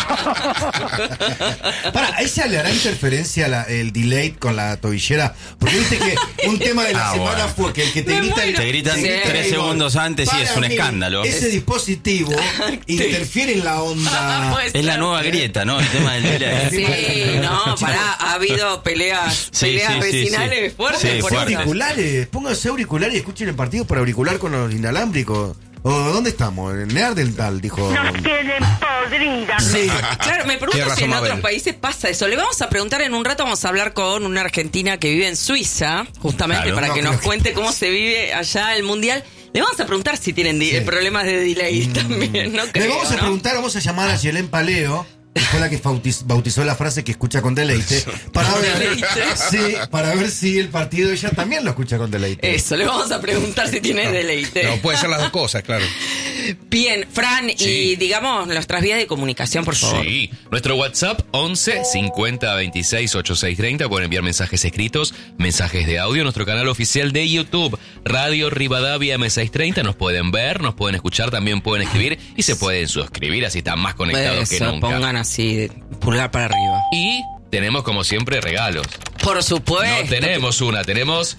Speaker 1: Para, ¿ahí se le hará interferencia la- el delay con la tobillera? Porque viste que un tema de la
Speaker 3: Ah,
Speaker 1: semana
Speaker 3: bueno.
Speaker 1: fue que el que te
Speaker 2: Me
Speaker 1: grita...
Speaker 2: muero.
Speaker 3: Te gritan
Speaker 2: Sí.
Speaker 3: tres segundos antes, sí,
Speaker 1: Para
Speaker 3: es un
Speaker 1: mí,
Speaker 3: escándalo.
Speaker 1: Ese
Speaker 3: Es,
Speaker 1: dispositivo interfiere en la onda...
Speaker 2: Puede
Speaker 3: es la
Speaker 2: ser.
Speaker 3: nueva grieta, ¿no? El tema del delay.
Speaker 2: Sí, no, pará, ha habido peleas,
Speaker 3: Sí,
Speaker 2: peleas
Speaker 3: sí, sí,
Speaker 2: vecinales
Speaker 3: sí.
Speaker 2: fuertes
Speaker 3: Sí,
Speaker 2: por
Speaker 3: fuerte.
Speaker 2: eso.
Speaker 1: Auriculares, pónganse auriculares y escuchen el partido por auricular con los inalámbricos. ¿O dónde estamos? En Neandertal, dijo.
Speaker 18: tienen podrida.
Speaker 1: Sí.
Speaker 2: Claro, me pregunto
Speaker 4: Tiene
Speaker 2: si en
Speaker 4: razón,
Speaker 2: otros
Speaker 4: Mabel.
Speaker 2: países pasa eso. Le vamos a preguntar en un rato, vamos a hablar con una argentina que vive en Suiza, justamente
Speaker 3: Claro.
Speaker 2: para
Speaker 1: No,
Speaker 2: que
Speaker 1: creo
Speaker 2: nos
Speaker 1: que-
Speaker 2: cuente cómo se vive allá el Mundial. Le vamos a preguntar si tienen di- problemas de delay también, no
Speaker 1: Le
Speaker 2: creo,
Speaker 1: vamos a
Speaker 2: ¿no?
Speaker 1: preguntar, vamos a llamar a Yelén Paleo, que fue la que bautiz- bautizó la frase que escucha con deleite, para ver,
Speaker 2: Deleite.
Speaker 1: sí, para ver si el partido ella también lo escucha con deleite.
Speaker 2: Eso, le vamos a preguntar si tiene deleite.
Speaker 4: No, puede ser las dos cosas, claro.
Speaker 2: Bien, Fran, y digamos nuestras vías de comunicación, por favor.
Speaker 17: Sí, nuestro WhatsApp once cincuenta veintiséis ochenta y seis treinta. Pueden enviar mensajes escritos, mensajes de audio. Nuestro canal oficial de YouTube, Radio Rivadavia M seiscientos treinta. Nos pueden ver, nos pueden escuchar, también pueden escribir y se pueden suscribir, así están más conectados que
Speaker 2: Eso,
Speaker 17: nunca.
Speaker 2: pongan así, pulgar para arriba.
Speaker 17: Y tenemos como siempre regalos.
Speaker 2: Por supuesto.
Speaker 17: No tenemos una, tenemos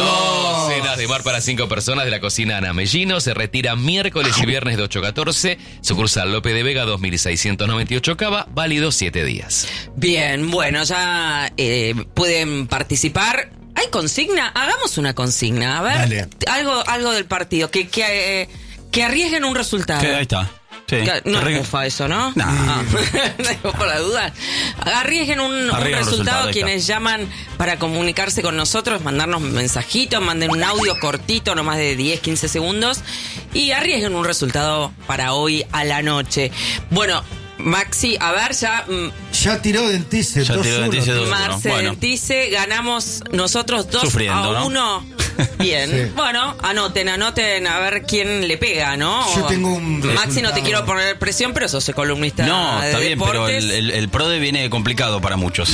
Speaker 17: dos cenas de mar para cinco personas de la cocina Ana Mellino. Se retira miércoles y viernes de ocho a catorce. Sucursal López de Vega dos mil seiscientos noventa y ocho Cava, válido siete días.
Speaker 2: Bien, bueno, ya eh, pueden participar. ¿Hay consigna? Hagamos una consigna. A ver,
Speaker 1: Dale.
Speaker 2: algo algo del partido. Que, que, eh, que arriesguen un resultado.
Speaker 3: Que ahí está. Sí.
Speaker 2: Que- no
Speaker 3: Arregla-
Speaker 2: es mufa eso, ¿no?
Speaker 3: No.
Speaker 2: Ah, digo, por la duda. Arriesguen un, un
Speaker 3: Arriesguen un
Speaker 2: resultado.
Speaker 3: resultado, ahí
Speaker 2: Quienes llaman para comunicarse con nosotros, mandarnos mensajitos, manden un audio cortito, no más de diez, quince segundos. Y arriesguen un resultado para hoy a la noche. Bueno, Maxi, a ver, ya... mm,
Speaker 1: Ya tiró Dentice,
Speaker 3: Ya
Speaker 1: dos
Speaker 3: tiró
Speaker 1: uno.
Speaker 3: Dentice dos uno.
Speaker 2: Marce
Speaker 3: Bueno.
Speaker 2: Dentice, ganamos nosotros dos
Speaker 3: Sufriendo,
Speaker 2: a
Speaker 3: ¿no?
Speaker 2: uno. Bien,
Speaker 1: Sí.
Speaker 2: bueno, anoten, anoten a ver quién le pega, ¿no?
Speaker 1: Yo tengo un
Speaker 2: Maxi, no te
Speaker 1: resultado.
Speaker 2: quiero poner presión, pero sos columnista
Speaker 3: No,
Speaker 2: de
Speaker 3: está bien, pero
Speaker 2: deportes.
Speaker 3: el, el, el PRODE viene complicado para muchos.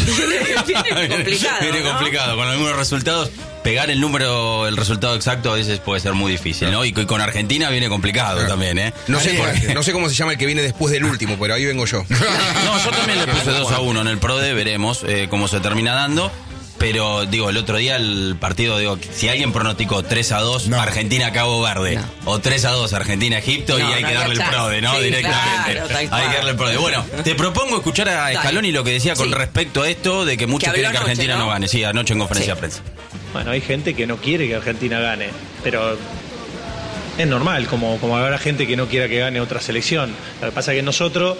Speaker 2: Viene complicado,
Speaker 3: Viene
Speaker 2: ¿no?
Speaker 3: complicado, con algunos resultados. Pegar el número, el resultado exacto a veces puede ser muy difícil, ¿no? Y co- con Argentina viene complicado también, ¿eh?
Speaker 4: No sé,
Speaker 1: Arriesgate.
Speaker 4: por- no sé cómo se llama el que viene después del último, pero ahí vengo yo.
Speaker 3: No, yo también le puse dos a uno en el PRODE, veremos eh, cómo se termina dando. Pero, digo, el otro día el partido, digo, si alguien pronosticó tres a dos
Speaker 1: No.
Speaker 3: Argentina-Cabo Verde,
Speaker 2: No.
Speaker 3: o tres a dos Argentina-Egipto,
Speaker 2: No,
Speaker 3: y hay
Speaker 2: no
Speaker 3: que
Speaker 2: había
Speaker 3: darle el
Speaker 2: chance.
Speaker 3: PRODE, ¿no?
Speaker 2: Sí,
Speaker 3: Directamente.
Speaker 2: claro, tal
Speaker 3: hay
Speaker 2: cual.
Speaker 3: que darle el PRODE. Bueno, te propongo escuchar a
Speaker 2: Dale.
Speaker 3: Scaloni lo que decía con
Speaker 2: Sí.
Speaker 3: respecto a esto de que muchos
Speaker 2: habló
Speaker 3: quieren que
Speaker 2: anoche,
Speaker 3: Argentina
Speaker 2: ¿no?
Speaker 3: ¿no? gane. Sí, anoche en conferencia
Speaker 2: Sí.
Speaker 3: de prensa.
Speaker 15: Bueno, hay gente que no quiere que Argentina gane, pero es normal, como, como habrá gente que no quiera que gane otra selección. Lo que pasa es que nosotros,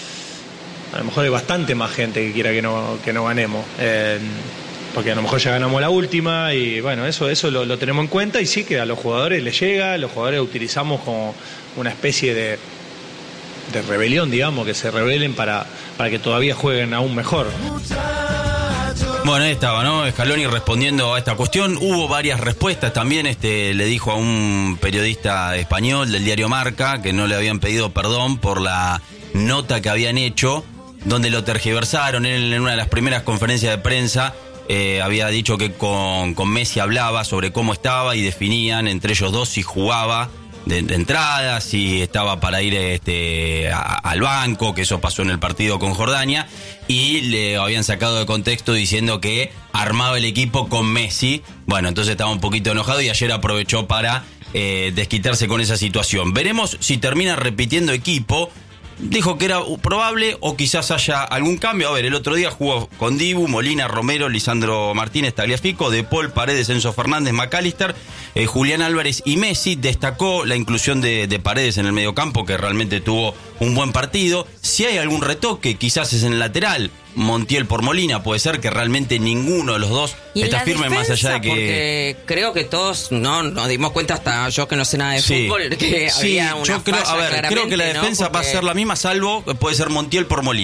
Speaker 15: a lo mejor hay bastante más gente que quiera que no, que no ganemos. Eh, porque a lo mejor ya ganamos la última y bueno, eso, eso lo, lo tenemos en cuenta y sí que a los jugadores les llega, los jugadores utilizamos como una especie de, de rebelión, digamos, que se rebelen para, para que todavía jueguen aún mejor.
Speaker 3: Bueno, ahí estaba, ¿no? Scaloni respondiendo a esta cuestión. Hubo varias respuestas también. Este le dijo a un periodista español del diario Marca que no le habían pedido perdón por la nota que habían hecho, donde lo tergiversaron. Él en una de las primeras conferencias de prensa eh, había dicho que con, con Messi hablaba sobre cómo estaba y definían entre ellos dos si jugaba de, de entrada, si estaba para ir este, a- al banco, que eso pasó en el partido con Jordania, y le habían sacado de contexto diciendo que armaba el equipo con Messi. Bueno, entonces estaba un poquito enojado y ayer aprovechó para eh, desquitarse con esa situación. Veremos si termina repitiendo equipo. Dijo que era probable o quizás haya algún cambio. A ver, el otro día jugó con Dibu, Molina, Romero, Lisandro Martínez, Tagliafico, De Paul, Paredes, Enzo Fernández, McAllister, eh, Julián Álvarez y Messi. Destacó la inclusión de, de Paredes en el mediocampo, que realmente tuvo un buen partido. Si hay algún retoque, quizás es en el lateral. Montiel por Molina, puede ser que realmente ninguno de los dos
Speaker 2: Y en
Speaker 3: está
Speaker 2: la
Speaker 3: firme, más allá de que...
Speaker 2: porque creo que todos no nos dimos cuenta, hasta yo que no sé nada de
Speaker 3: Sí.
Speaker 2: fútbol, que
Speaker 3: Sí,
Speaker 2: había una
Speaker 3: yo creo,
Speaker 2: falla
Speaker 3: a ver, creo que la
Speaker 2: claramente, ¿no?
Speaker 3: defensa va a
Speaker 2: Porque-
Speaker 3: ser la misma, salvo puede ser Montiel por Molina.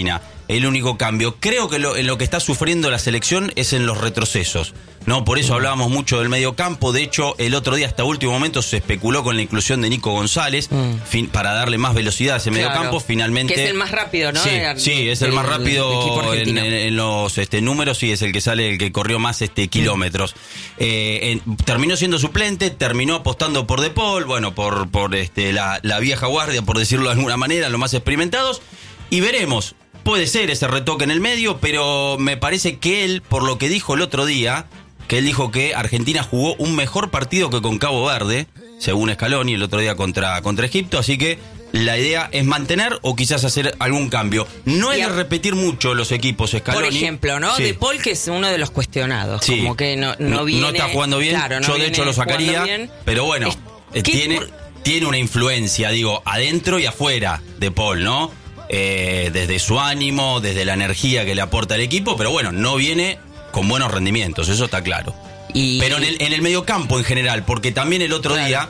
Speaker 3: el único cambio. Creo que lo, en lo que está sufriendo la selección es en los retrocesos, ¿no? Por eso hablábamos mucho del mediocampo. De hecho, el otro día hasta último momento se especuló con la inclusión de Nico González mm. fin, para darle más velocidad a ese
Speaker 2: claro.
Speaker 3: mediocampo. Finalmente,
Speaker 2: que es el más rápido, ¿no?
Speaker 3: Sí,
Speaker 2: el,
Speaker 3: sí es el, el más rápido el en, en, en los este, números, sí, es el que sale, el que corrió más este kilómetros. Mm. Eh, en, terminó siendo suplente, terminó apostando por De Paul, bueno, por, por este, la, la vieja guardia, por decirlo de alguna manera, los más experimentados, y veremos. Puede ser ese retoque en el medio, pero me parece que él, por lo que dijo el otro día, que él dijo que Argentina jugó un mejor partido que con Cabo Verde, según Scaloni, el otro día contra, contra Egipto, así que la idea es mantener o quizás hacer algún cambio. No es de repetir mucho los equipos Scaloni.
Speaker 2: Por ejemplo, ¿no? Sí. De Paul, que es uno de los cuestionados, sí. como que no, no, viene...
Speaker 3: No está jugando bien,
Speaker 2: claro, no
Speaker 3: yo de hecho lo sacaría, pero bueno, es, tiene, por... tiene una influencia, digo, adentro y afuera de Paul, ¿no? Eh, desde su ánimo, desde la energía que le aporta al equipo, pero bueno, no viene con buenos rendimientos, eso está claro. Y... Pero en el, en el mediocampo en general, porque también el otro claro. día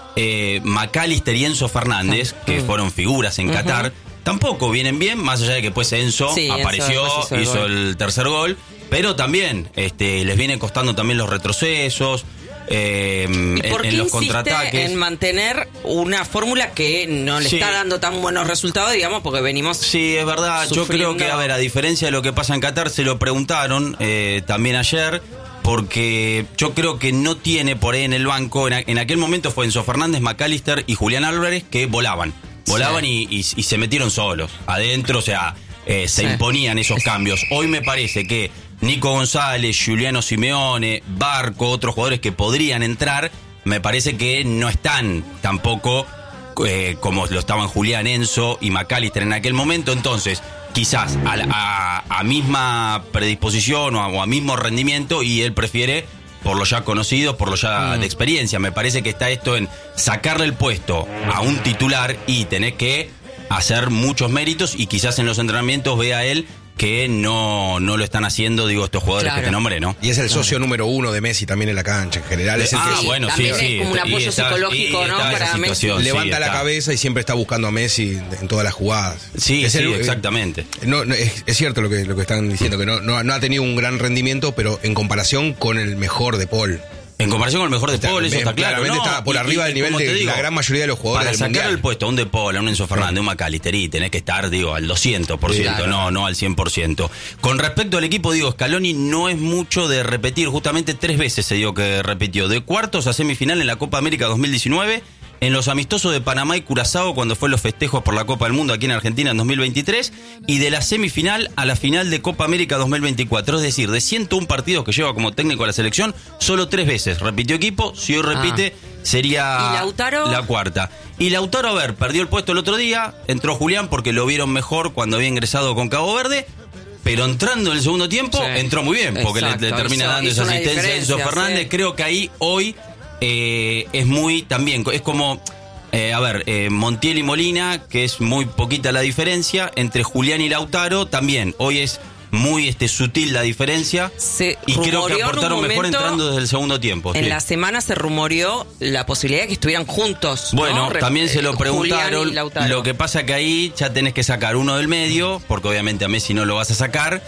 Speaker 3: eh, McAllister y Enzo Fernández, que uh-huh. fueron figuras en uh-huh. Qatar, tampoco vienen bien, más allá de que después Enzo sí, apareció, Enzo hizo, el, hizo el tercer gol, pero también este, les vienen costando también los retrocesos. Eh,
Speaker 2: ¿Y por qué
Speaker 3: en, en los
Speaker 2: insiste
Speaker 3: contraataques
Speaker 2: en mantener una fórmula que no le sí. está dando tan buenos resultados, digamos, porque venimos
Speaker 3: sí, es verdad, sufriendo. Yo creo que, a ver, a diferencia de lo que pasa en Qatar, se lo preguntaron eh, también ayer, porque yo creo que no tiene por ahí en el banco, en, a, en aquel momento fue Enzo Fernández, McAllister y Julián Álvarez que volaban, volaban sí. y, y, y se metieron solos adentro, o sea, eh, se sí. imponían esos cambios. Hoy me parece que Nico González, Giuliano Simeone, Barco, otros jugadores que podrían entrar, me parece que no están tampoco eh, como lo estaban Julián, Enzo y McAllister en aquel momento. Entonces, quizás a, a, a misma predisposición o a, o a mismo rendimiento, y él prefiere por lo ya conocido, por lo ya mm. de experiencia. Me parece que está esto en sacarle el puesto a un titular y tener que hacer muchos méritos, y quizás en los entrenamientos vea él que no, no lo están haciendo, digo, estos jugadores claro. que te nombré, ¿no?
Speaker 4: Y es el
Speaker 3: claro.
Speaker 4: socio número uno de Messi también en la cancha, en general. Es el
Speaker 3: ah,
Speaker 4: que
Speaker 3: bueno, sí, sí.
Speaker 2: Es como un apoyo
Speaker 3: está,
Speaker 2: psicológico, ¿no? Para Messi.
Speaker 4: Levanta
Speaker 3: sí,
Speaker 4: la cabeza y siempre está buscando a Messi en todas las jugadas.
Speaker 3: Sí,
Speaker 4: es
Speaker 3: sí,
Speaker 4: el,
Speaker 3: exactamente.
Speaker 4: No, no, es, es cierto lo que, lo que están diciendo, que no, no, no ha tenido un gran rendimiento, pero en comparación con el mejor de Paul.
Speaker 3: En comparación con el mejor de Paul, eso está claro.
Speaker 4: Claramente
Speaker 3: no,
Speaker 4: está por
Speaker 3: y,
Speaker 4: arriba del nivel de digo, la gran mayoría de los jugadores
Speaker 3: para
Speaker 4: del
Speaker 3: sacar
Speaker 4: mundial.
Speaker 3: el puesto a un de Paul, a un Enzo Fernández, a un McAllister, y tenés que estar, digo, al doscientos por ciento, claro. no, no al cien por ciento. Con respecto al equipo, digo, Scaloni no es mucho de repetir, justamente tres veces se dio que repitió, de cuartos a semifinal en la Copa América dos mil diecinueve, en los amistosos de Panamá y Curazao, cuando fue los festejos por la Copa del Mundo aquí en Argentina en dos mil veintitrés, y de la semifinal a la final de Copa América dos mil veinticuatro. Es decir, de ciento uno partidos que lleva como técnico a la selección, solo tres veces repitió equipo. Si hoy repite, ah. sería
Speaker 2: ¿Y Lautaro?
Speaker 3: La cuarta. Y Lautaro, a ver, perdió el puesto el otro día, entró Julián porque lo vieron mejor cuando había ingresado con Cabo Verde, pero entrando en el segundo tiempo, sí. entró muy bien, porque le, le termina hizo, dando hizo esa asistencia a Enzo Fernández. Sí. Creo que ahí, hoy, eh, es muy también, es como... Eh, a ver, eh, Montiel y Molina, que es muy poquita la diferencia, entre Julián y Lautaro también, hoy es muy este sutil la diferencia,
Speaker 2: se
Speaker 3: y creo que aportaron mejor entrando desde el segundo tiempo.
Speaker 2: En
Speaker 3: sí.
Speaker 2: la semana se rumoreó la posibilidad de que estuvieran juntos.
Speaker 3: Bueno,
Speaker 2: ¿no?
Speaker 3: también se lo preguntaron,
Speaker 2: Lautaro.
Speaker 3: Lo que pasa que ahí ya tenés que sacar uno del medio, porque obviamente a Messi no lo vas a sacar.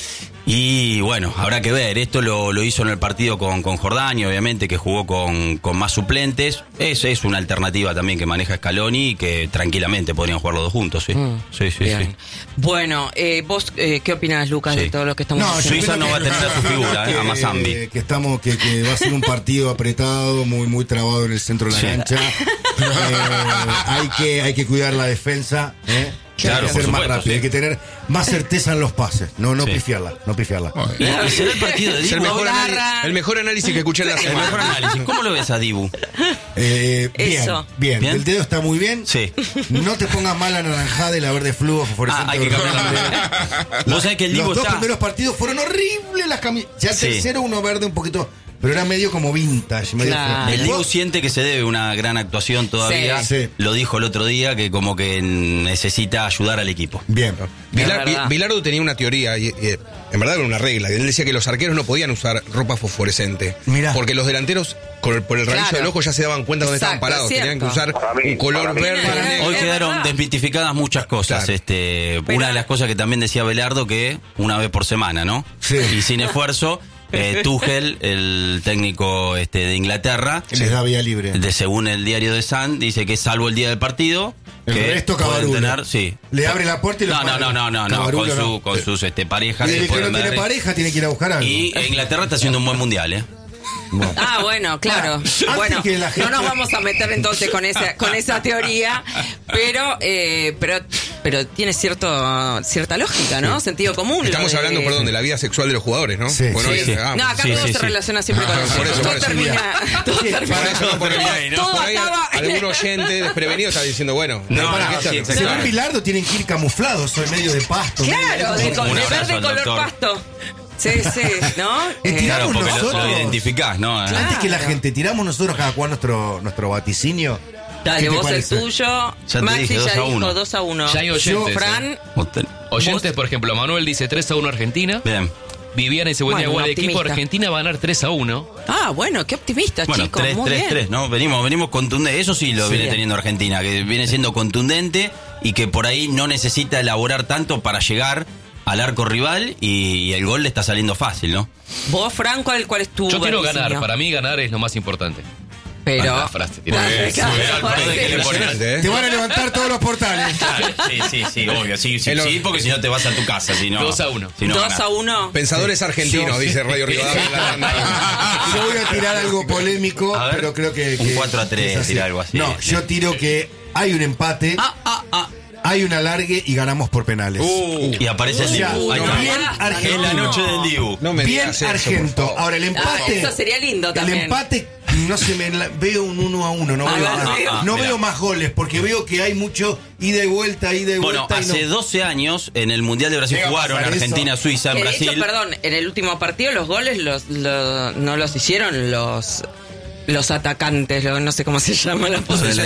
Speaker 3: Y bueno, habrá que ver, esto lo, lo hizo en el partido con, con Jordania, obviamente, que jugó con, con más suplentes. Eso es una alternativa también que maneja Scaloni y que tranquilamente podrían jugar los dos juntos, sí. Mm, sí, sí, sí.
Speaker 2: Bueno, eh, vos, eh, ¿qué opinás, Lucas, sí. de todo lo que estamos
Speaker 1: no,
Speaker 2: haciendo?
Speaker 3: Suiza no va a tener a su figura, eh, a Mazambi.
Speaker 1: Que, que, estamos, que, que va a ser un partido apretado, muy, muy trabado en el centro de la sí. cancha. eh, hay, que, hay que cuidar la defensa, ¿eh?
Speaker 3: Claro,
Speaker 1: hay que ser
Speaker 3: supuesto,
Speaker 1: más rápido,
Speaker 3: sí.
Speaker 1: hay que tener más certeza en los pases, no, no
Speaker 3: sí.
Speaker 1: pifiarla, no pifiarla.
Speaker 3: ¿Y, y será el partido de Dibu?
Speaker 4: Es el mejor, anali- el mejor análisis que escuché en la semana.
Speaker 3: El mejor análisis. ¿Cómo lo ves a Dibu?
Speaker 1: Eh, bien,
Speaker 2: Eso.
Speaker 1: bien,
Speaker 3: bien.
Speaker 1: El dedo está muy bien.
Speaker 3: Sí.
Speaker 1: No te pongas mal la naranjada y la verde fluo fosforescente.
Speaker 3: Ah, hay que cambiar la Vos sabés que el Dibu
Speaker 1: Los dos
Speaker 3: está...
Speaker 1: primeros partidos fueron horribles las camisetas. Ya el
Speaker 3: sí.
Speaker 1: tercero, uno verde un poquito pero era medio como vintage. Medio
Speaker 2: Claro.
Speaker 3: El Dibu siente que se debe una gran actuación todavía.
Speaker 1: Sí. Sí.
Speaker 3: Lo dijo el otro día, que como que necesita ayudar al equipo.
Speaker 1: Bien.
Speaker 4: Vilar-
Speaker 2: verdad.
Speaker 4: Vi- Bilardo tenía una teoría, y, y, en verdad era una regla. Él decía que los arqueros no podían usar ropa fosforescente.
Speaker 1: Mirá.
Speaker 4: Porque los delanteros, con el- por el rabillo
Speaker 2: Claro.
Speaker 4: del ojo, ya se daban cuenta dónde
Speaker 2: Exacto,
Speaker 4: estaban parados.
Speaker 2: es
Speaker 4: Tenían que
Speaker 2: cierto.
Speaker 4: usar un color verde o negro.
Speaker 3: Hoy
Speaker 2: Es
Speaker 3: quedaron
Speaker 2: verdad.
Speaker 3: desmitificadas muchas cosas.
Speaker 4: Claro.
Speaker 3: Este,
Speaker 2: Pero-
Speaker 3: una de las cosas que también decía Belardo, que una vez por semana, ¿no?
Speaker 1: Sí.
Speaker 3: Y sin esfuerzo, eh, Tuchel, el técnico este, de Inglaterra,
Speaker 1: Les da vía libre.
Speaker 3: de según el diario de Sun, dice que salvo el día del partido,
Speaker 1: El
Speaker 3: que
Speaker 1: resto
Speaker 3: pueden
Speaker 1: Cavarulo.
Speaker 3: tener, sí.
Speaker 1: Le abre la puerta y lo
Speaker 3: No, no,
Speaker 1: para.
Speaker 3: no, no, no, no,
Speaker 1: Cavarulo
Speaker 3: con, su,
Speaker 1: no.
Speaker 3: con sus este, parejas.
Speaker 1: Y
Speaker 3: que
Speaker 1: el que no
Speaker 3: pueden
Speaker 1: tiene
Speaker 3: ver.
Speaker 1: pareja tiene que ir a buscar algo.
Speaker 3: Y Inglaterra está haciendo un buen mundial, ¿eh?
Speaker 2: Ah, bueno, claro.
Speaker 1: Antes
Speaker 2: Bueno,
Speaker 1: que la gente-
Speaker 2: no nos vamos a meter entonces con esa, con esa teoría, pero, eh, pero, pero tiene cierto, cierta lógica, ¿no? Sentido común.
Speaker 4: Estamos
Speaker 2: lo de-
Speaker 4: hablando, perdón, de la vida sexual de los jugadores, ¿no?
Speaker 1: Sí,
Speaker 4: Bueno,
Speaker 1: sí,
Speaker 4: hoy-
Speaker 1: sí.
Speaker 4: ah,
Speaker 2: No, acá
Speaker 3: Sí,
Speaker 2: todo
Speaker 3: sí,
Speaker 2: se
Speaker 3: sí.
Speaker 2: relaciona siempre con
Speaker 4: Ah,
Speaker 2: eso.
Speaker 4: por eso,
Speaker 2: todo
Speaker 4: por eso.
Speaker 2: termina, todo
Speaker 1: Sí,
Speaker 2: termina.
Speaker 4: Por eso, no, por ahí,
Speaker 2: todo
Speaker 4: por ahí
Speaker 2: acaba en
Speaker 4: algún
Speaker 2: el-
Speaker 4: oyente desprevenido está diciendo, bueno,
Speaker 3: No,
Speaker 4: para
Speaker 3: no,
Speaker 4: qué
Speaker 3: sí,
Speaker 4: está-
Speaker 3: exacto.
Speaker 1: Según Bilardo tienen que ir camuflados en medio de pasto.
Speaker 2: Claro, de,
Speaker 1: medio-
Speaker 2: con-
Speaker 3: Un
Speaker 2: de
Speaker 3: abrazo
Speaker 2: verde
Speaker 3: al
Speaker 2: color
Speaker 3: doctor.
Speaker 2: pasto. Sí, sí, ¿no?
Speaker 1: Y
Speaker 2: Eh,
Speaker 1: tiramos
Speaker 3: Claro, porque lo-
Speaker 1: nosotros.
Speaker 3: lo, identificás, ¿no?
Speaker 1: Antes que la
Speaker 2: Claro.
Speaker 1: gente, tiramos nosotros cada cual nuestro, nuestro vaticinio.
Speaker 2: Dale,
Speaker 1: ¿Qué te
Speaker 2: vos el
Speaker 1: parece?
Speaker 2: tuyo.
Speaker 3: Ya te
Speaker 2: Maxi
Speaker 3: dije, dos
Speaker 2: ya
Speaker 3: a
Speaker 2: dijo
Speaker 3: uno.
Speaker 2: dos a uno.
Speaker 17: Ya hay oyentes,
Speaker 2: Fran,
Speaker 3: Usted-
Speaker 17: Oyentes, por ejemplo, Manuel dice tres a uno Argentina.
Speaker 3: Bien.
Speaker 17: Viviana dice, buen día,
Speaker 2: Bueno,
Speaker 17: igual
Speaker 2: un
Speaker 17: el equipo
Speaker 2: optimista.
Speaker 17: Argentina va a ganar tres a uno.
Speaker 2: ah, bueno, qué optimistas,
Speaker 3: Bueno,
Speaker 2: chicos.
Speaker 3: tres,
Speaker 2: muy
Speaker 3: tres,
Speaker 2: bien.
Speaker 3: tres, ¿no? Venimos, venimos contundentes. Eso sí lo
Speaker 2: Sí.
Speaker 3: viene teniendo Argentina, que viene siendo contundente y que por ahí no necesita elaborar tanto para llegar al arco rival y, y el gol le está saliendo fácil, ¿no?
Speaker 2: Vos, Fran, ¿cuál, cuál es tu
Speaker 17: Yo quiero
Speaker 2: vaticinio?
Speaker 17: ganar, para mí ganar es lo más importante.
Speaker 2: Pero...
Speaker 17: Ah, la frase, tiene-
Speaker 2: Dale,
Speaker 17: Sí,
Speaker 2: claro,
Speaker 17: sí,
Speaker 2: parece-
Speaker 3: ¿Qué le pones?
Speaker 4: Impresionante, ¿eh?
Speaker 1: Te van a levantar todos los portales.
Speaker 3: Sí, sí, sí, obvio. Sí, sí,
Speaker 4: El-
Speaker 3: sí, porque si no te vas a tu casa. Si no,
Speaker 17: Dos a uno.
Speaker 3: si no
Speaker 2: Dos
Speaker 3: ganás.
Speaker 2: a uno.
Speaker 4: Pensadores argentinos,
Speaker 1: Yo-
Speaker 4: dice Radio Rivadavia en la tanda.
Speaker 1: Yo voy a tirar algo polémico,
Speaker 3: A ver,
Speaker 1: pero creo que.
Speaker 3: un
Speaker 1: que-
Speaker 3: cuatro a tres,
Speaker 1: que es así.
Speaker 3: tira algo así.
Speaker 1: No, yo tiro que hay un empate,
Speaker 3: Ah, ah, ah.
Speaker 1: hay un alargue y ganamos por penales.
Speaker 3: Uh, y aparece el
Speaker 1: O sea,
Speaker 3: Dibu. Ahí está.
Speaker 1: bien
Speaker 2: basta,
Speaker 1: argentino.
Speaker 3: En la noche del Dibu.
Speaker 4: No me
Speaker 1: Bien
Speaker 4: digas eso, por
Speaker 1: argento.
Speaker 4: favor.
Speaker 1: Ahora, el
Speaker 2: Ah,
Speaker 1: empate.
Speaker 2: eso sería lindo también.
Speaker 1: El empate, no se me la- veo un uno a uno, no,
Speaker 2: Ah,
Speaker 1: veo,
Speaker 2: ah,
Speaker 1: más,
Speaker 2: ah,
Speaker 1: no
Speaker 3: mirá.
Speaker 1: veo más goles, porque veo que hay mucho ida y vuelta, ida y
Speaker 3: Bueno,
Speaker 1: vuelta. y
Speaker 3: hace
Speaker 1: no-
Speaker 3: doce años en el Mundial de Brasil
Speaker 1: Llega a
Speaker 3: jugaron
Speaker 1: pasar eso.
Speaker 3: Argentina-Suiza en
Speaker 2: Que de
Speaker 3: Brasil.
Speaker 2: hecho, perdón, en el último partido los goles los, lo- no los hicieron los los atacantes, lo- no sé cómo se llama la posición.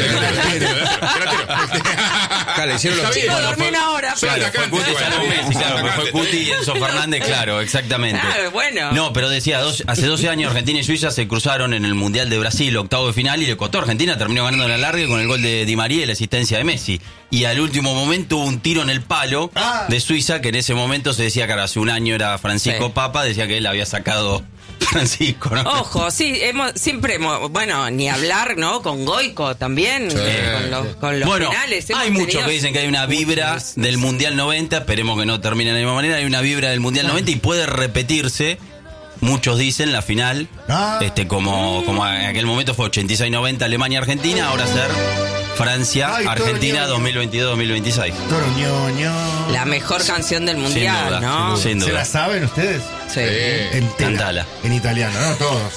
Speaker 4: Claro, hicieron los
Speaker 2: Chicos, dormí una hora.
Speaker 3: Claro,
Speaker 2: pero-
Speaker 3: fue Cuti, sí, claro, fue Cuti y Enzo Fernández, claro, exactamente.
Speaker 2: Claro, bueno.
Speaker 3: No, pero decía, dos- hace doce años Argentina y Suiza se cruzaron en el Mundial de Brasil, octavo de final, y le costó a Argentina, terminó ganando en la larga con el gol de Di María y la asistencia de Messi. Y al último momento hubo un tiro en el palo
Speaker 1: Ah.
Speaker 3: de Suiza, que en ese momento se decía que ahora hace un año era Francisco
Speaker 2: Sí.
Speaker 3: Papa, decía que él había sacado Francisco, ¿no?
Speaker 2: Ojo, sí, hemos, siempre hemos, bueno, ni hablar, ¿no? Con Goico también, eh, con los, con los
Speaker 3: Bueno,
Speaker 2: penales. Hemos
Speaker 3: hay muchos
Speaker 2: tenido-
Speaker 3: que dicen que hay una vibra del Mundial noventa, esperemos que no termine de la misma manera, hay una vibra del Mundial noventa y puede repetirse, muchos dicen, la final,
Speaker 1: Ah.
Speaker 3: este como, como en aquel momento fue ochenta y seis noventa Alemania-Argentina, ahora ser Francia-Argentina
Speaker 1: Ay, todo
Speaker 3: dos mil veintidós dos mil veintiséis.
Speaker 1: Toroñoño.
Speaker 2: La mejor canción del
Speaker 3: Sin
Speaker 2: mundial,
Speaker 3: duda,
Speaker 2: ¿no?
Speaker 3: sin
Speaker 1: ¿Se
Speaker 3: duda.
Speaker 1: la saben ustedes?
Speaker 2: Sí.
Speaker 1: Entera.
Speaker 3: Cantala.
Speaker 1: En italiano, no todos.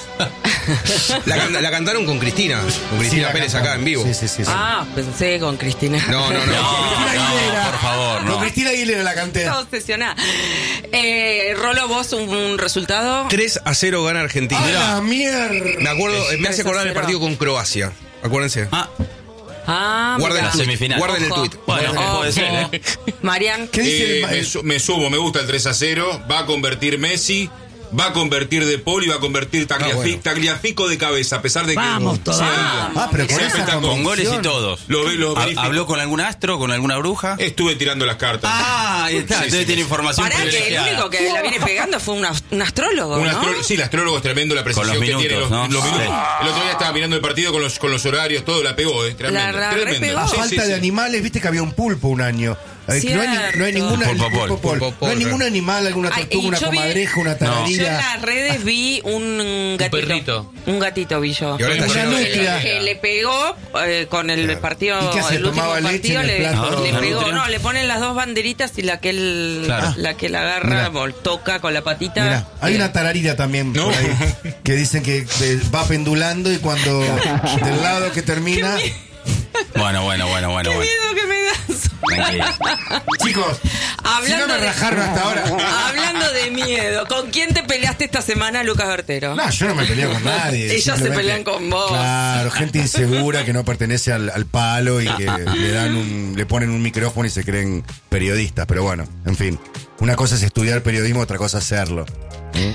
Speaker 4: La, can- la cantaron con Cristina, con Cristina
Speaker 1: la
Speaker 4: Pérez
Speaker 1: cantamos.
Speaker 4: acá en vivo.
Speaker 1: Sí, sí, sí. sí.
Speaker 2: Ah, pensé con Cristina.
Speaker 4: No, no, no.
Speaker 1: Cristina Aguilera.
Speaker 3: por favor, no.
Speaker 1: Con Cristina Aguilera la canté.
Speaker 2: Está obsesionada. Eh, Rolo, vos un, un resultado.
Speaker 4: tres a cero gana Argentina.
Speaker 1: ¡A la mierda!
Speaker 4: Me acuerdo, me hace acordar el
Speaker 2: tres a cero.
Speaker 4: partido con Croacia. Acuérdense.
Speaker 3: Ah,
Speaker 2: Ah,
Speaker 4: Guarden
Speaker 2: mirá.
Speaker 4: el tweet.
Speaker 3: semifinal.
Speaker 4: Guarden el
Speaker 2: Ojo.
Speaker 4: tweet.
Speaker 3: bueno,
Speaker 2: Ojo.
Speaker 3: puede ser, ¿eh?
Speaker 2: Marian.
Speaker 1: ¿Qué dice
Speaker 19: Eh,
Speaker 1: el ma-
Speaker 19: me, su- me subo, me gusta el tres a cero. Va a convertir Messi, va a convertir De Paul y va a convertir Tagliafico,
Speaker 4: Ah, bueno.
Speaker 19: Tagliafico de cabeza, a pesar de que.
Speaker 18: Vamos todavía.
Speaker 19: sea-
Speaker 1: Ah, pero con
Speaker 19: sea
Speaker 1: esa
Speaker 19: espectacular.
Speaker 3: Con goles y
Speaker 1: convicción.
Speaker 3: todos.
Speaker 19: Lo ve- lo
Speaker 3: Ha-
Speaker 19: verifico.
Speaker 3: ¿Habló con algún astro, con alguna bruja?
Speaker 19: Estuve tirando las cartas.
Speaker 3: Ah, ahí está,
Speaker 19: Sí,
Speaker 3: entonces
Speaker 19: sí,
Speaker 3: tiene
Speaker 19: sí.
Speaker 3: información
Speaker 2: Pará, que el
Speaker 3: privilegiada.
Speaker 2: único que la viene pegando fue un, ast- un astrólogo,
Speaker 19: Un
Speaker 2: ¿no?
Speaker 19: astrólogo- sí, el astrólogo es tremendo, la precisión
Speaker 3: los
Speaker 19: que
Speaker 3: minutos,
Speaker 19: tiene. Los,
Speaker 3: ¿no?
Speaker 19: los minutos.
Speaker 3: Sí.
Speaker 19: El otro día estaba mirando el partido con los, con los horarios, todo la pegó, ¿eh? Tremendo.
Speaker 2: La- la
Speaker 19: tremendo.
Speaker 2: repegó.
Speaker 1: Ah,
Speaker 19: Sí,
Speaker 1: falta
Speaker 19: sí,
Speaker 1: de
Speaker 19: sí.
Speaker 1: animales, viste que había un pulpo un año. Eh, que no, hay, ni- no hay
Speaker 2: Cierto.
Speaker 1: ninguna
Speaker 3: Pulpo
Speaker 1: pulpo
Speaker 3: pol.
Speaker 1: pol.
Speaker 4: Pulpo
Speaker 1: No hay
Speaker 4: pol.
Speaker 1: ningún animal, alguna
Speaker 2: Ay,
Speaker 1: tortuga,
Speaker 2: y
Speaker 1: una
Speaker 2: yo vi-
Speaker 1: comadreja, una
Speaker 2: Yo en
Speaker 1: tararira.
Speaker 2: las redes vi un gatito.
Speaker 17: Un perrito.
Speaker 2: Un gatito vi yo.
Speaker 4: Y ahora está
Speaker 1: Una
Speaker 4: lleno de-
Speaker 1: nutria.
Speaker 2: Que le pegó eh, con el partido,
Speaker 1: ¿Y qué hace?
Speaker 2: el último
Speaker 1: ¿Tomaba leche
Speaker 2: partido,
Speaker 1: en el
Speaker 2: le,
Speaker 1: plato?
Speaker 2: le
Speaker 3: Ah,
Speaker 2: pegó,
Speaker 3: nutria.
Speaker 2: no, le ponen las dos banderitas y la que él,
Speaker 3: Claro.
Speaker 2: la que la agarra,
Speaker 1: Mirá.
Speaker 2: vol- toca con la patita.
Speaker 1: Mirá, hay
Speaker 2: eh,
Speaker 1: una tararira también por ahí, que dicen que eh, va pendulando y cuando del lado que termina.
Speaker 3: Bueno, bueno, bueno, bueno,
Speaker 2: Qué
Speaker 3: bueno.
Speaker 2: miedo que me das.
Speaker 3: Me tranquilo.
Speaker 1: Chicos,
Speaker 2: Hablando
Speaker 1: si no me
Speaker 2: de-
Speaker 1: rajaron hasta ahora.
Speaker 2: Hablando de miedo, ¿con quién te peleaste esta semana, Lucas Bertero?
Speaker 1: No, yo no me peleo con nadie.
Speaker 2: Ellos se
Speaker 1: simplemente-
Speaker 2: pelean con vos.
Speaker 1: Claro, gente insegura que no pertenece al, al palo y que le dan un, le ponen un micrófono y se creen periodistas. Pero bueno, en fin. Una cosa es estudiar periodismo, otra cosa es hacerlo. ¿Eh?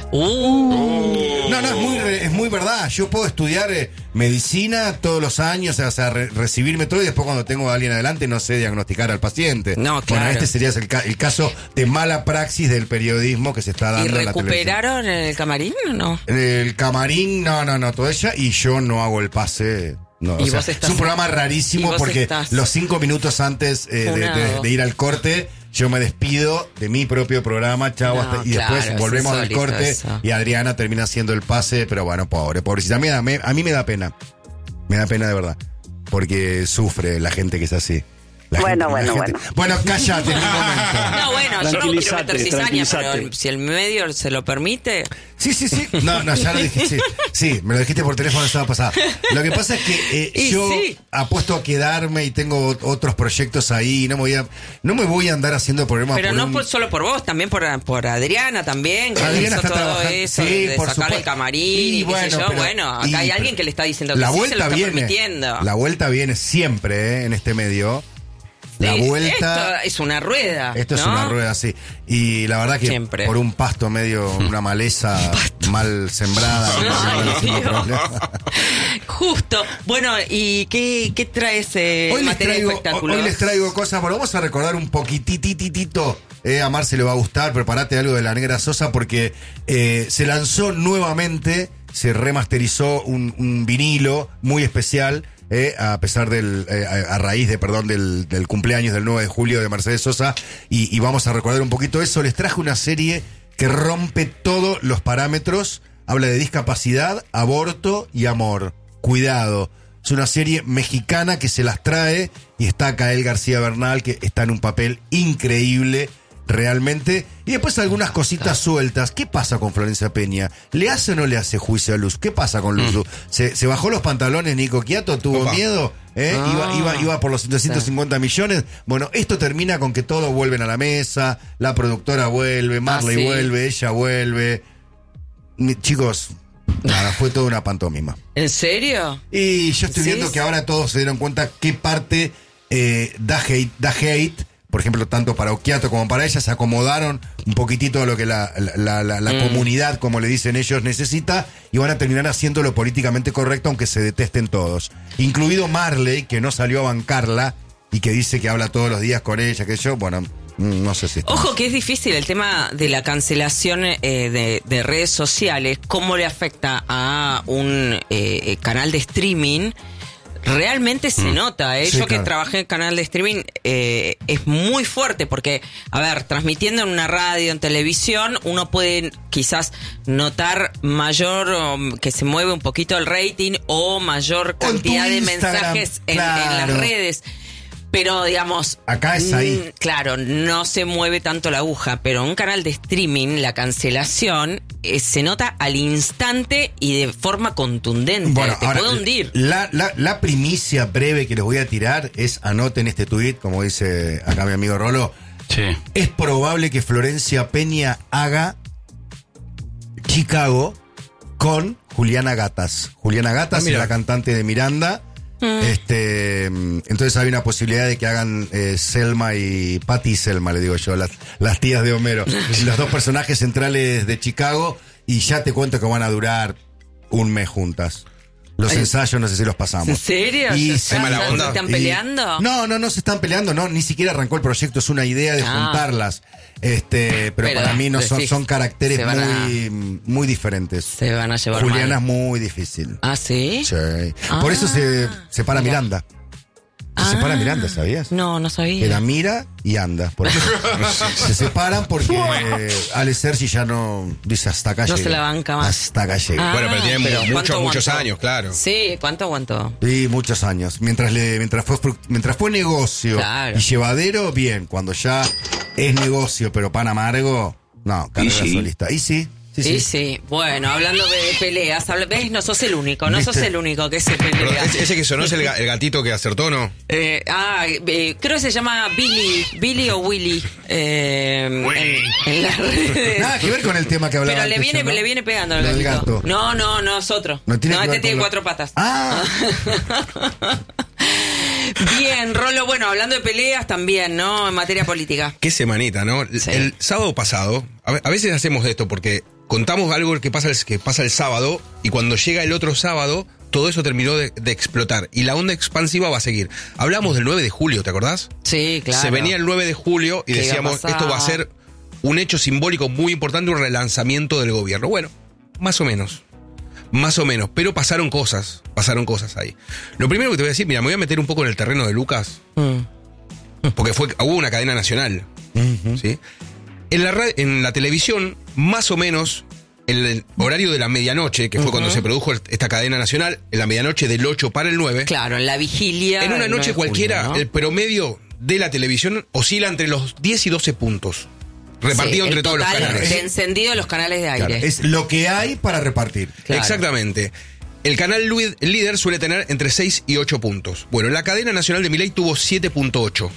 Speaker 2: Uh.
Speaker 1: No, no, es muy, re- es muy verdad. Yo puedo estudiar eh, medicina todos los años, o sea, re- recibirme todo y después cuando tengo a alguien adelante no sé diagnosticar al paciente.
Speaker 2: No, claro.
Speaker 1: Bueno, este sería el, ca- el caso de mala praxis del periodismo que se está
Speaker 2: ¿Y
Speaker 1: dando en la televisión.
Speaker 2: recuperaron el camarín o no?
Speaker 1: El camarín, no, no, no, todo ella, y yo no hago el pase. No,
Speaker 2: Y
Speaker 1: o sea,
Speaker 2: vos estás-
Speaker 1: es un programa
Speaker 2: y
Speaker 1: rarísimo
Speaker 2: vos
Speaker 1: porque
Speaker 2: estás
Speaker 1: los cinco minutos antes eh, de, de-
Speaker 2: funado.
Speaker 1: de ir al corte, yo me despido de mi propio programa, chao,
Speaker 2: No,
Speaker 1: hasta- y
Speaker 2: claro,
Speaker 1: después
Speaker 2: es
Speaker 1: volvemos al
Speaker 2: insólito
Speaker 1: corte
Speaker 2: eso.
Speaker 1: y Adriana termina haciendo el pase, pero bueno, pobre, pobrecita. Me da- me- a mí me da pena, me da pena de verdad, porque sufre la gente que es así. La
Speaker 20: Bueno,
Speaker 1: gente- la
Speaker 20: bueno,
Speaker 1: gente- Bueno, cállate, en un momento.
Speaker 2: No, bueno, yo no quiero
Speaker 1: Tranquilízate,
Speaker 2: meter cizaña,
Speaker 1: tranquilízate.
Speaker 2: pero si el medio se lo permite.
Speaker 1: Sí, sí, sí. No, no, ya lo dijiste. Sí, sí, me lo dijiste por teléfono la semana pasada. Lo que pasa es que eh,
Speaker 2: Y
Speaker 1: yo
Speaker 2: sí.
Speaker 1: apuesto a quedarme y tengo ot- otros proyectos ahí. No me voy a, no me voy a andar haciendo problemas
Speaker 2: Pero
Speaker 1: por
Speaker 2: no
Speaker 1: un-
Speaker 2: por- solo por vos, también por, por Adriana también, que
Speaker 1: Adriana
Speaker 2: hizo
Speaker 1: está
Speaker 2: todo
Speaker 1: trabajando.
Speaker 2: eso,
Speaker 1: Sí,
Speaker 2: de
Speaker 1: por
Speaker 2: sacar el
Speaker 1: supuesto.
Speaker 2: camarín
Speaker 1: Y
Speaker 2: y, qué
Speaker 1: bueno,
Speaker 2: sé yo.
Speaker 1: pero-
Speaker 2: bueno, acá
Speaker 1: y-
Speaker 2: hay alguien que le está diciendo que
Speaker 1: la
Speaker 2: sí se lo
Speaker 1: vuelta
Speaker 2: está
Speaker 1: viene.
Speaker 2: permitiendo.
Speaker 1: La vuelta viene siempre, eh, en este medio. La
Speaker 2: Sí,
Speaker 1: vuelta.
Speaker 2: Esto es una rueda.
Speaker 1: Esto es
Speaker 2: ¿no?
Speaker 1: una rueda, sí. Y la verdad que
Speaker 2: Siempre.
Speaker 1: por un pasto medio, una maleza mal sembrada.
Speaker 2: Ay,
Speaker 1: no tengo
Speaker 2: Dios.
Speaker 1: problema.
Speaker 2: Justo. Bueno, ¿y qué, qué traes eh,
Speaker 1: Hoy
Speaker 2: en
Speaker 1: les,
Speaker 2: materia
Speaker 1: traigo,
Speaker 2: de espectáculos?
Speaker 1: hoy les traigo cosas, bueno, vamos a recordar un poquitititito, eh, a Mar se le va a gustar, preparate algo de la Negra Sosa porque eh, se lanzó nuevamente, se remasterizó un, un vinilo muy especial, eh, a pesar del, eh, a, a raíz de, perdón, del, del cumpleaños del nueve de julio de Mercedes Sosa, y, y vamos a recordar un poquito eso. Les traje una serie que rompe todos los parámetros, habla de discapacidad, aborto y amor. Cuidado. Es una serie mexicana que se las trae y está Gael García Bernal, que está en un papel increíble, realmente. Y después algunas cositas sueltas. ¿Qué pasa con Florencia Peña? ¿Le hace o no le hace juicio a Luz? ¿Qué pasa con Luz? ¿Se, se bajó los pantalones Nico Quiato? ¿Tuvo
Speaker 4: Opa.
Speaker 1: miedo? ¿Eh?
Speaker 4: Ah.
Speaker 1: Iba, iba, iba por los setecientos cincuenta millones. Bueno, esto termina con que todos vuelven a la mesa, la productora vuelve, Marley
Speaker 2: Ah, sí.
Speaker 1: vuelve, ella vuelve. Mi- Chicos, nada, fue toda una pantomima.
Speaker 2: ¿En serio?
Speaker 1: Y yo estoy
Speaker 2: Sí,
Speaker 1: viendo
Speaker 2: sí.
Speaker 1: que ahora todos se dieron cuenta qué parte eh, da hate, da hate, por ejemplo, tanto para Occhiato como para ella, se acomodaron un poquitito a lo que la, la, la- la- la
Speaker 2: Mm.
Speaker 1: comunidad, como le dicen ellos, necesita, y van a terminar haciendo lo políticamente correcto, aunque se detesten todos. Incluido Marley, que no salió a bancarla y que dice que habla todos los días con ella, que yo, bueno, mm, no sé si está.
Speaker 2: Ojo que es difícil el tema de la cancelación eh, de, de redes sociales, cómo le afecta a un eh, canal de streaming. Realmente se nota, ¿eh?
Speaker 1: Sí,
Speaker 2: Yo que
Speaker 1: claro.
Speaker 2: trabajé en canal de streaming, eh, es muy fuerte porque, a ver, transmitiendo en una radio, en televisión, uno puede quizás notar mayor, um, que se mueve un poquito el rating o mayor
Speaker 1: O en tu
Speaker 2: cantidad de
Speaker 1: Instagram,
Speaker 2: mensajes en, en
Speaker 1: claro.
Speaker 2: las redes. Pero, digamos...
Speaker 1: Acá es ahí.
Speaker 2: mm, Claro, no se mueve tanto la aguja, pero en un canal de streaming, la cancelación eh, se nota al instante y de forma contundente. Te
Speaker 1: ahora,
Speaker 2: puede hundir.
Speaker 1: La, la, la primicia breve que les voy a tirar es, anoten este tuit, como dice acá mi amigo Rolo.
Speaker 3: Sí.
Speaker 1: Es probable que Florencia Peña haga Chicago con Juliana Gatas. Juliana Gatas
Speaker 4: Ah, mira.
Speaker 1: es la cantante de Miranda. Este, mm, entonces hay una posibilidad de que hagan eh, Selma y Patty y Selma, le digo yo, las, las tías de Homero, los dos personajes centrales de Chicago, y ya te cuento que van a durar un mes juntas. Los
Speaker 2: Ay.
Speaker 1: ensayos no sé si los pasamos.
Speaker 2: ¿En serio?
Speaker 1: Y
Speaker 2: ¿Se
Speaker 1: sí,
Speaker 2: están,
Speaker 4: mala onda.
Speaker 2: ¿se están
Speaker 1: y-
Speaker 2: peleando?
Speaker 1: No, no, no se están peleando, no, ni siquiera arrancó el proyecto, es una idea de
Speaker 2: Ah.
Speaker 1: juntarlas. Este, pero,
Speaker 2: Pero
Speaker 1: para mí no son,
Speaker 2: decís,
Speaker 1: son caracteres
Speaker 2: se van a-
Speaker 1: muy, muy diferentes.
Speaker 2: Se van a llevar
Speaker 1: Juliana
Speaker 2: mal.
Speaker 1: es muy difícil.
Speaker 2: ¿Ah, sí?
Speaker 1: Sí.
Speaker 2: Ah.
Speaker 1: Por eso se separa
Speaker 2: Mira.
Speaker 1: Miranda. Se
Speaker 2: Ah.
Speaker 1: separa Miranda, ¿sabías?
Speaker 2: No, no sabía.
Speaker 1: Era Mira y Anda. Por eso se separan porque eh, Ale Sergi ya no dice hasta acá
Speaker 2: No
Speaker 1: llegué.
Speaker 2: se la banca más.
Speaker 1: Hasta acá llegué.
Speaker 2: Ah,
Speaker 4: Bueno, pero tiene
Speaker 2: pero
Speaker 4: muchos,
Speaker 2: ¿cuánto
Speaker 4: muchos
Speaker 2: aguantó?
Speaker 4: años, claro.
Speaker 2: Sí, ¿cuánto aguantó?
Speaker 1: Y muchos años. Mientras le, mientras fue fru- mientras fue negocio
Speaker 2: Claro.
Speaker 1: y llevadero, bien. Cuando ya es negocio, pero pan amargo, no, carrera
Speaker 12: sí.
Speaker 1: solista. Y sí,
Speaker 2: Sí, sí. sí. Bueno, hablando de peleas, habla- ¿ves? No sos el único, no
Speaker 4: ¿Viste?
Speaker 2: sos el único que se
Speaker 4: Pero
Speaker 2: pelea.
Speaker 4: ese, ese que sonó es el, ga- el gatito que acertó, ¿no?
Speaker 2: Eh, ah, eh, creo que se llama Billy, Billy o Willy. Eh, en, en las redes.
Speaker 1: Nada que ver con el tema que hablaba
Speaker 2: Pero le
Speaker 1: antes
Speaker 2: viene,
Speaker 1: yo, ¿no?
Speaker 2: le viene pegando al
Speaker 1: Lo del
Speaker 2: gatito.
Speaker 1: gato.
Speaker 2: No, no, no es otro.
Speaker 1: No tiene que
Speaker 2: este
Speaker 1: ver
Speaker 2: tiene
Speaker 1: con lo-
Speaker 2: cuatro patas.
Speaker 1: Ah.
Speaker 2: Bien, Rolo, bueno, hablando de peleas también, ¿no? En materia política.
Speaker 4: Qué semanita, ¿no?
Speaker 2: Sí.
Speaker 4: El sábado pasado, a ve- a veces hacemos esto porque contamos algo que pasa, el, que pasa el sábado y cuando llega el otro sábado, todo eso terminó de, de explotar y la onda expansiva va a seguir. Hablamos del nueve de julio, ¿te acordás?
Speaker 2: Sí, claro.
Speaker 4: Se venía el nueve de julio y
Speaker 2: ¿Qué iba a
Speaker 4: decíamos,
Speaker 2: pasar?
Speaker 4: esto va a ser un hecho simbólico muy importante, un relanzamiento del gobierno. Bueno, más o menos. Más o menos, pero pasaron cosas, pasaron cosas ahí. Lo primero que te voy a decir, mira, me voy a meter un poco en el terreno de Lucas, porque fue, hubo una cadena nacional, ¿sí? En la, ra- en la televisión, más o menos, en el horario de la medianoche, que fue
Speaker 2: Ujú.
Speaker 4: cuando se produjo esta cadena nacional, en la medianoche del ocho para el nueve.
Speaker 2: Claro, en la vigilia.
Speaker 4: En una
Speaker 2: del nueve
Speaker 4: noche
Speaker 2: de julio,
Speaker 4: cualquiera,
Speaker 2: ¿no?
Speaker 4: el promedio de la televisión oscila entre los diez y doce puntos, repartido
Speaker 2: Sí,
Speaker 4: entre
Speaker 2: el
Speaker 4: todos los
Speaker 2: total
Speaker 4: canales.
Speaker 2: de encendido de los canales de aire.
Speaker 1: Claro, es lo que hay para repartir.
Speaker 2: Claro.
Speaker 4: Exactamente. El canal Luid- líder suele tener entre seis y ocho puntos. Bueno, la cadena nacional de Milei tuvo siete punto ocho.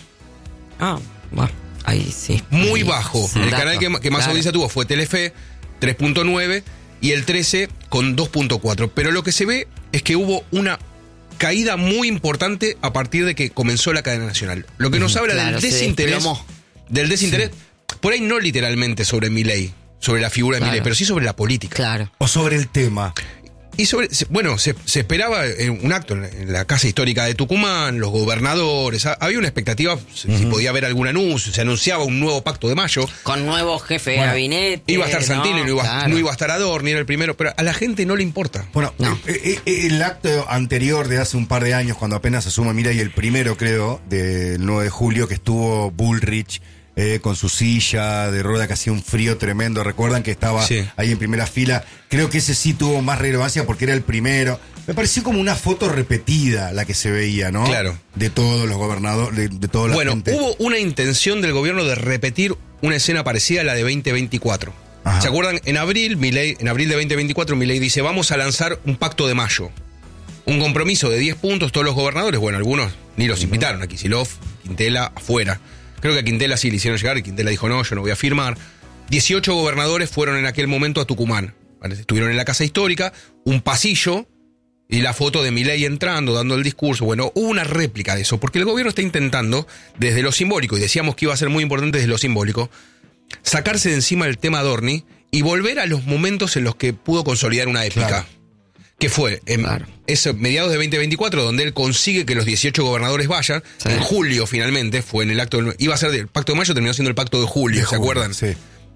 Speaker 2: Ah, bueno, ahí sí.
Speaker 4: Muy
Speaker 2: Ahí,
Speaker 4: bajo.
Speaker 2: sí,
Speaker 4: El
Speaker 2: dato,
Speaker 4: canal que, ma- que más
Speaker 2: claro.
Speaker 4: audiencia tuvo fue Telefe, tres punto nueve, y el trece con dos punto cuatro. Pero lo que se ve es que hubo una caída muy importante a partir de que comenzó la cadena nacional. Lo que nos habla
Speaker 2: Claro,
Speaker 4: del
Speaker 2: se
Speaker 4: desinterés.
Speaker 2: desplomó.
Speaker 4: Del desinterés. Por ahí no literalmente sobre Milei, sobre la figura de
Speaker 2: Claro.
Speaker 4: Milei, pero sí sobre la política.
Speaker 2: Claro.
Speaker 1: O sobre el tema.
Speaker 4: Y sobre, se- bueno, se, se esperaba eh, un acto en la, en la Casa Histórica de Tucumán, los gobernadores, ha- había una expectativa, si, si podía haber algún anuncio, se anunciaba un nuevo pacto de mayo.
Speaker 2: Con nuevo jefe de
Speaker 4: Bueno,
Speaker 2: gabinete.
Speaker 4: Iba a estar Santilli, no, iba,
Speaker 2: Claro.
Speaker 4: no iba a estar Adorni, era el primero, pero a la gente no le importa.
Speaker 1: Bueno, eh, eh, el acto anterior de hace un par de años, cuando apenas asume Milei, el primero, creo, del nueve de julio, que estuvo Bullrich eh, con su silla de rueda, que hacía un frío tremendo. Recuerdan que estaba
Speaker 4: Sí.
Speaker 1: ahí en primera fila. Creo que ese sí tuvo más relevancia porque era el primero. Me pareció como una foto repetida la que se veía, ¿no?
Speaker 4: Claro.
Speaker 1: De todos los gobernadores, de, de toda la
Speaker 4: Bueno,
Speaker 1: gente.
Speaker 4: hubo una intención del gobierno de repetir una escena parecida a la de veinte veinticuatro.
Speaker 1: Ajá.
Speaker 4: ¿Se acuerdan? En abril, Milei, en abril de veinte veinticuatro, Milei dice, vamos a lanzar un pacto de mayo. Un compromiso de diez puntos, todos los gobernadores, bueno, algunos ni los invitaron, a Kicillof, Quintela, afuera. Creo que a Quintela sí le hicieron llegar y Quintela dijo, no, yo no voy a firmar. dieciocho gobernadores fueron en aquel momento a Tucumán. ¿Vale? Estuvieron en la Casa Histórica, un pasillo y la foto de Milei entrando, dando el discurso. Bueno, hubo una réplica de eso, porque el gobierno está intentando, desde lo simbólico, y decíamos que iba a ser muy importante desde lo simbólico, sacarse de encima el tema Adorni y volver a los momentos en los que pudo consolidar una épica.
Speaker 1: Claro.
Speaker 4: Que fue en eso, mediados de veinte veinticuatro, donde él consigue que los dieciocho gobernadores vayan.
Speaker 2: Sí.
Speaker 4: En julio, finalmente, fue en el acto del, iba a ser del pacto de mayo, terminó siendo el pacto de julio,
Speaker 1: De
Speaker 4: ¿se
Speaker 1: julio,
Speaker 4: acuerdan?
Speaker 1: Sí.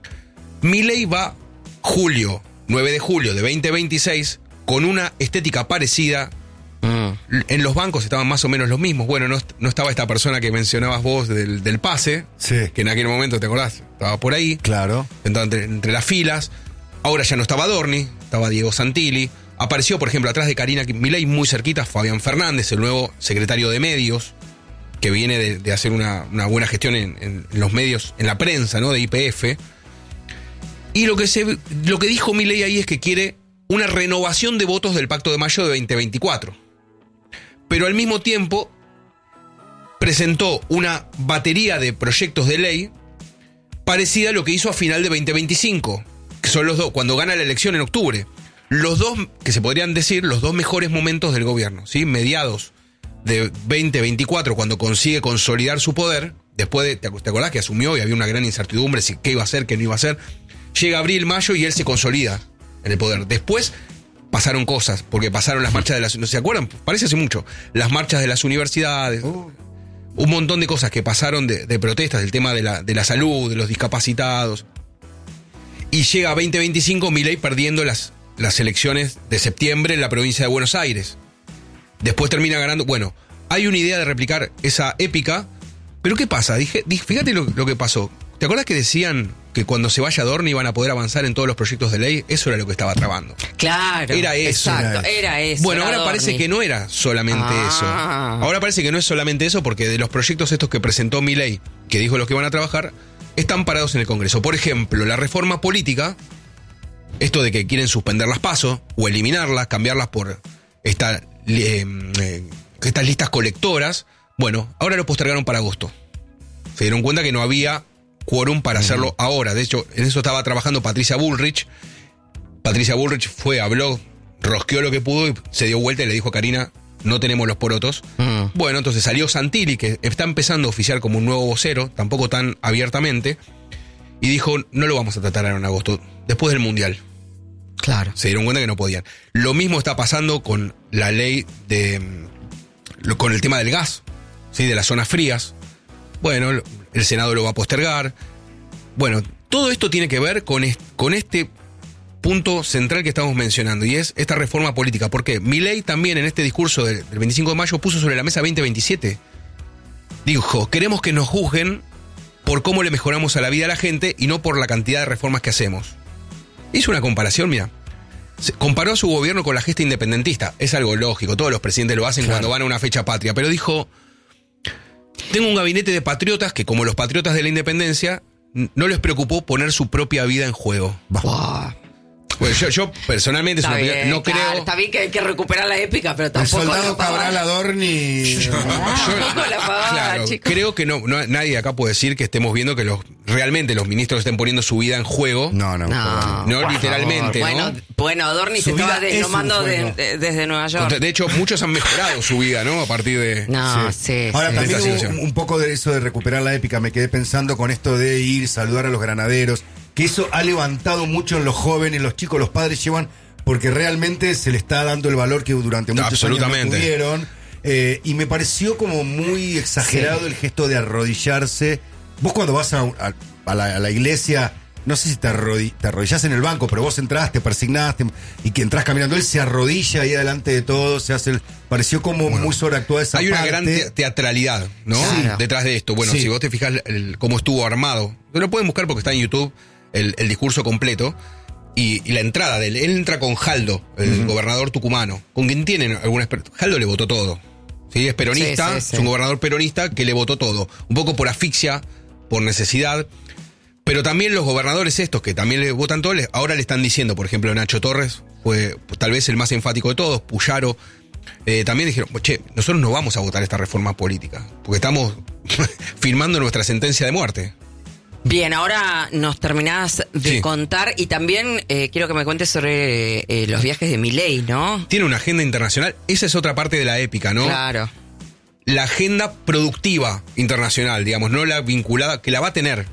Speaker 4: Milei va julio, nueve de julio de veinte veintiséis, con una estética parecida. En los bancos estaban más o menos los mismos. Bueno, no, est- no estaba esta persona que mencionabas vos del, del pase,
Speaker 1: Sí.
Speaker 4: que en aquel momento, ¿te acordás? Estaba por ahí,
Speaker 1: Claro.
Speaker 4: sentado entre, entre las filas. Ahora ya no estaba Adorni, estaba Diego Santilli. Apareció, por ejemplo, atrás de Karina Milei, muy cerquita, Fabián Fernández, el nuevo secretario de medios, que viene de, de hacer una, una buena gestión en, en los medios, en la prensa, ¿no? De Y P F. Y lo que, se, lo que dijo Milei ahí es que quiere una renovación de votos del Pacto de Mayo de veinte veinticuatro. Pero al mismo tiempo presentó una batería de proyectos de ley parecida a lo que hizo a final de veinte veinticinco, que son los dos, cuando gana la elección en octubre. Los dos, que se podrían decir, los dos mejores momentos del gobierno, ¿sí? Mediados de veinte veinticuatro, cuando consigue consolidar su poder, después de, ¿te ac- te acordás que asumió y había una gran incertidumbre si qué iba a hacer, qué no iba a hacer? Llega abril, mayo y él se consolida en el poder. Después pasaron cosas, porque pasaron las marchas de las... ¿No se acuerdan? Parece hace mucho. Las marchas de las universidades, un montón de cosas que pasaron de, de protestas, del tema de la, de la salud, de los discapacitados. Y llega a veinte veinticinco, Milei perdiendo las, las elecciones de septiembre en la provincia de Buenos Aires. Después termina ganando. Bueno, hay una idea de replicar esa épica, pero ¿qué pasa? Dije, dije, fíjate lo, lo que pasó. ¿Te acuerdas que decían que cuando se vaya Adorni iban a poder avanzar en todos los proyectos de ley? Eso era lo que estaba trabando.
Speaker 2: Claro.
Speaker 4: Era eso.
Speaker 2: Exacto, era eso.
Speaker 4: Bueno,
Speaker 2: era
Speaker 4: ahora
Speaker 2: Adorni.
Speaker 4: parece que no era solamente
Speaker 2: Ah.
Speaker 4: eso. Ahora parece que no es solamente eso, porque de los proyectos estos que presentó Milei, que dijo los que van a trabajar, están parados en el Congreso. Por ejemplo, la reforma política esto de que quieren suspender las PASO o eliminarlas, cambiarlas por esta, eh, eh, estas listas colectoras. Bueno, ahora lo postergaron para agosto. Se dieron cuenta que no había quórum para hacerlo uh-huh. ahora. De hecho, en eso estaba trabajando Patricia Bullrich. Patricia Bullrich fue, habló, rosqueó lo que pudo y se dio vuelta y le dijo a Karina, no tenemos los porotos. Uh-huh. Bueno, entonces salió Santilli, que está empezando a oficiar como un nuevo vocero, tampoco tan abiertamente, y dijo, no lo vamos a tratar ahora en agosto, después del Mundial.
Speaker 2: Claro.
Speaker 4: Se dieron cuenta que no podían. Lo mismo está pasando con la ley de... con el tema del gas, ¿sí? De las zonas frías. Bueno, el Senado lo va a postergar. Bueno, todo esto tiene que ver con, est- con este punto central que estamos mencionando, y es esta reforma política. Porque Milei también en este discurso del, del veinticinco de mayo puso sobre la mesa veinte veintisiete. Dijo, queremos que nos juzguen por cómo le mejoramos a la vida a la gente y no por la cantidad de reformas que hacemos. Hizo una comparación, mira. Se comparó a su gobierno con la gesta independentista. Es algo lógico, todos los presidentes lo hacen claro. cuando van a una fecha patria. Pero dijo, tengo un gabinete de patriotas que, como los patriotas de la independencia, no les preocupó poner su propia vida en juego.
Speaker 2: Wow.
Speaker 4: Bueno, yo, yo personalmente
Speaker 2: está
Speaker 4: es una
Speaker 2: bien,
Speaker 4: no
Speaker 2: claro,
Speaker 4: creo.
Speaker 2: Está bien que hay que recuperar la épica, pero tampoco.
Speaker 1: El soldado
Speaker 2: la pavada.
Speaker 1: Cabral Adorni.
Speaker 4: Yo, yo,
Speaker 2: la pavada,
Speaker 4: claro,
Speaker 2: chicos.
Speaker 4: creo que no, no, nadie acá puede decir que estemos viendo que los realmente los ministros estén poniendo su vida en juego.
Speaker 1: No, no.
Speaker 2: No,
Speaker 4: no literalmente, ¿no?
Speaker 2: Bueno, bueno, Adorni
Speaker 1: Su
Speaker 2: se estaba
Speaker 1: vida es
Speaker 2: desnomando
Speaker 1: un
Speaker 2: de-
Speaker 1: juego.
Speaker 2: de- desde Nueva York.
Speaker 4: De hecho, muchos han mejorado su vida, ¿no? A partir de.
Speaker 2: No, sí.
Speaker 1: Ahora
Speaker 2: sí.
Speaker 1: también
Speaker 4: esta
Speaker 1: hubo
Speaker 4: situación.
Speaker 1: un, un poco de eso de recuperar la épica. Me quedé pensando con esto de ir, saludar a los granaderos, que eso ha levantado mucho en los jóvenes, los chicos, los padres llevan, porque realmente se le está dando el valor que durante muchos años no
Speaker 4: Absolutamente.
Speaker 1: tuvieron. Eh, y me pareció como muy exagerado
Speaker 2: Sí.
Speaker 1: el gesto de arrodillarse. Vos cuando vas a, a- a la, a la iglesia, no sé si te, arrodi- te arrodillás en el banco, pero vos entrás, te persignaste y que entrás caminando, él se arrodilla ahí delante de todos, se hace el, pareció como muy sobreactuada esa
Speaker 4: Hay una
Speaker 1: parte.
Speaker 4: gran te- teatralidad, ¿no?
Speaker 2: Sí.
Speaker 4: Detrás de esto. Bueno,
Speaker 1: Sí.
Speaker 4: si vos te fijas el- cómo estuvo armado, lo pueden buscar porque está en YouTube el, el discurso completo. Y, y la entrada de él, él entra con Jaldo, el
Speaker 1: Ujú.
Speaker 4: gobernador tucumano, con quien tienen alguna exper- Jaldo le votó todo. ¿Sí? Es peronista,
Speaker 2: Sí, sí, sí.
Speaker 4: es un gobernador peronista que le votó todo. Un poco por asfixia, por necesidad. Pero también los gobernadores estos, que también le votan todo, les- ahora le están diciendo, por ejemplo, Nacho Torres, fue tal vez el más enfático de todos, Puyaro, eh, también dijeron, che, nosotros no vamos a votar esta reforma política, porque estamos firmando nuestra sentencia de muerte.
Speaker 2: Bien, ahora nos terminás de
Speaker 4: Sí.
Speaker 2: contar y también eh, quiero que me cuentes sobre eh, los viajes de Milei, ¿no?
Speaker 4: Tiene una agenda internacional, esa es otra parte de la épica, ¿no?
Speaker 2: Claro.
Speaker 4: La agenda productiva internacional, digamos, no la vinculada, que la va a tener.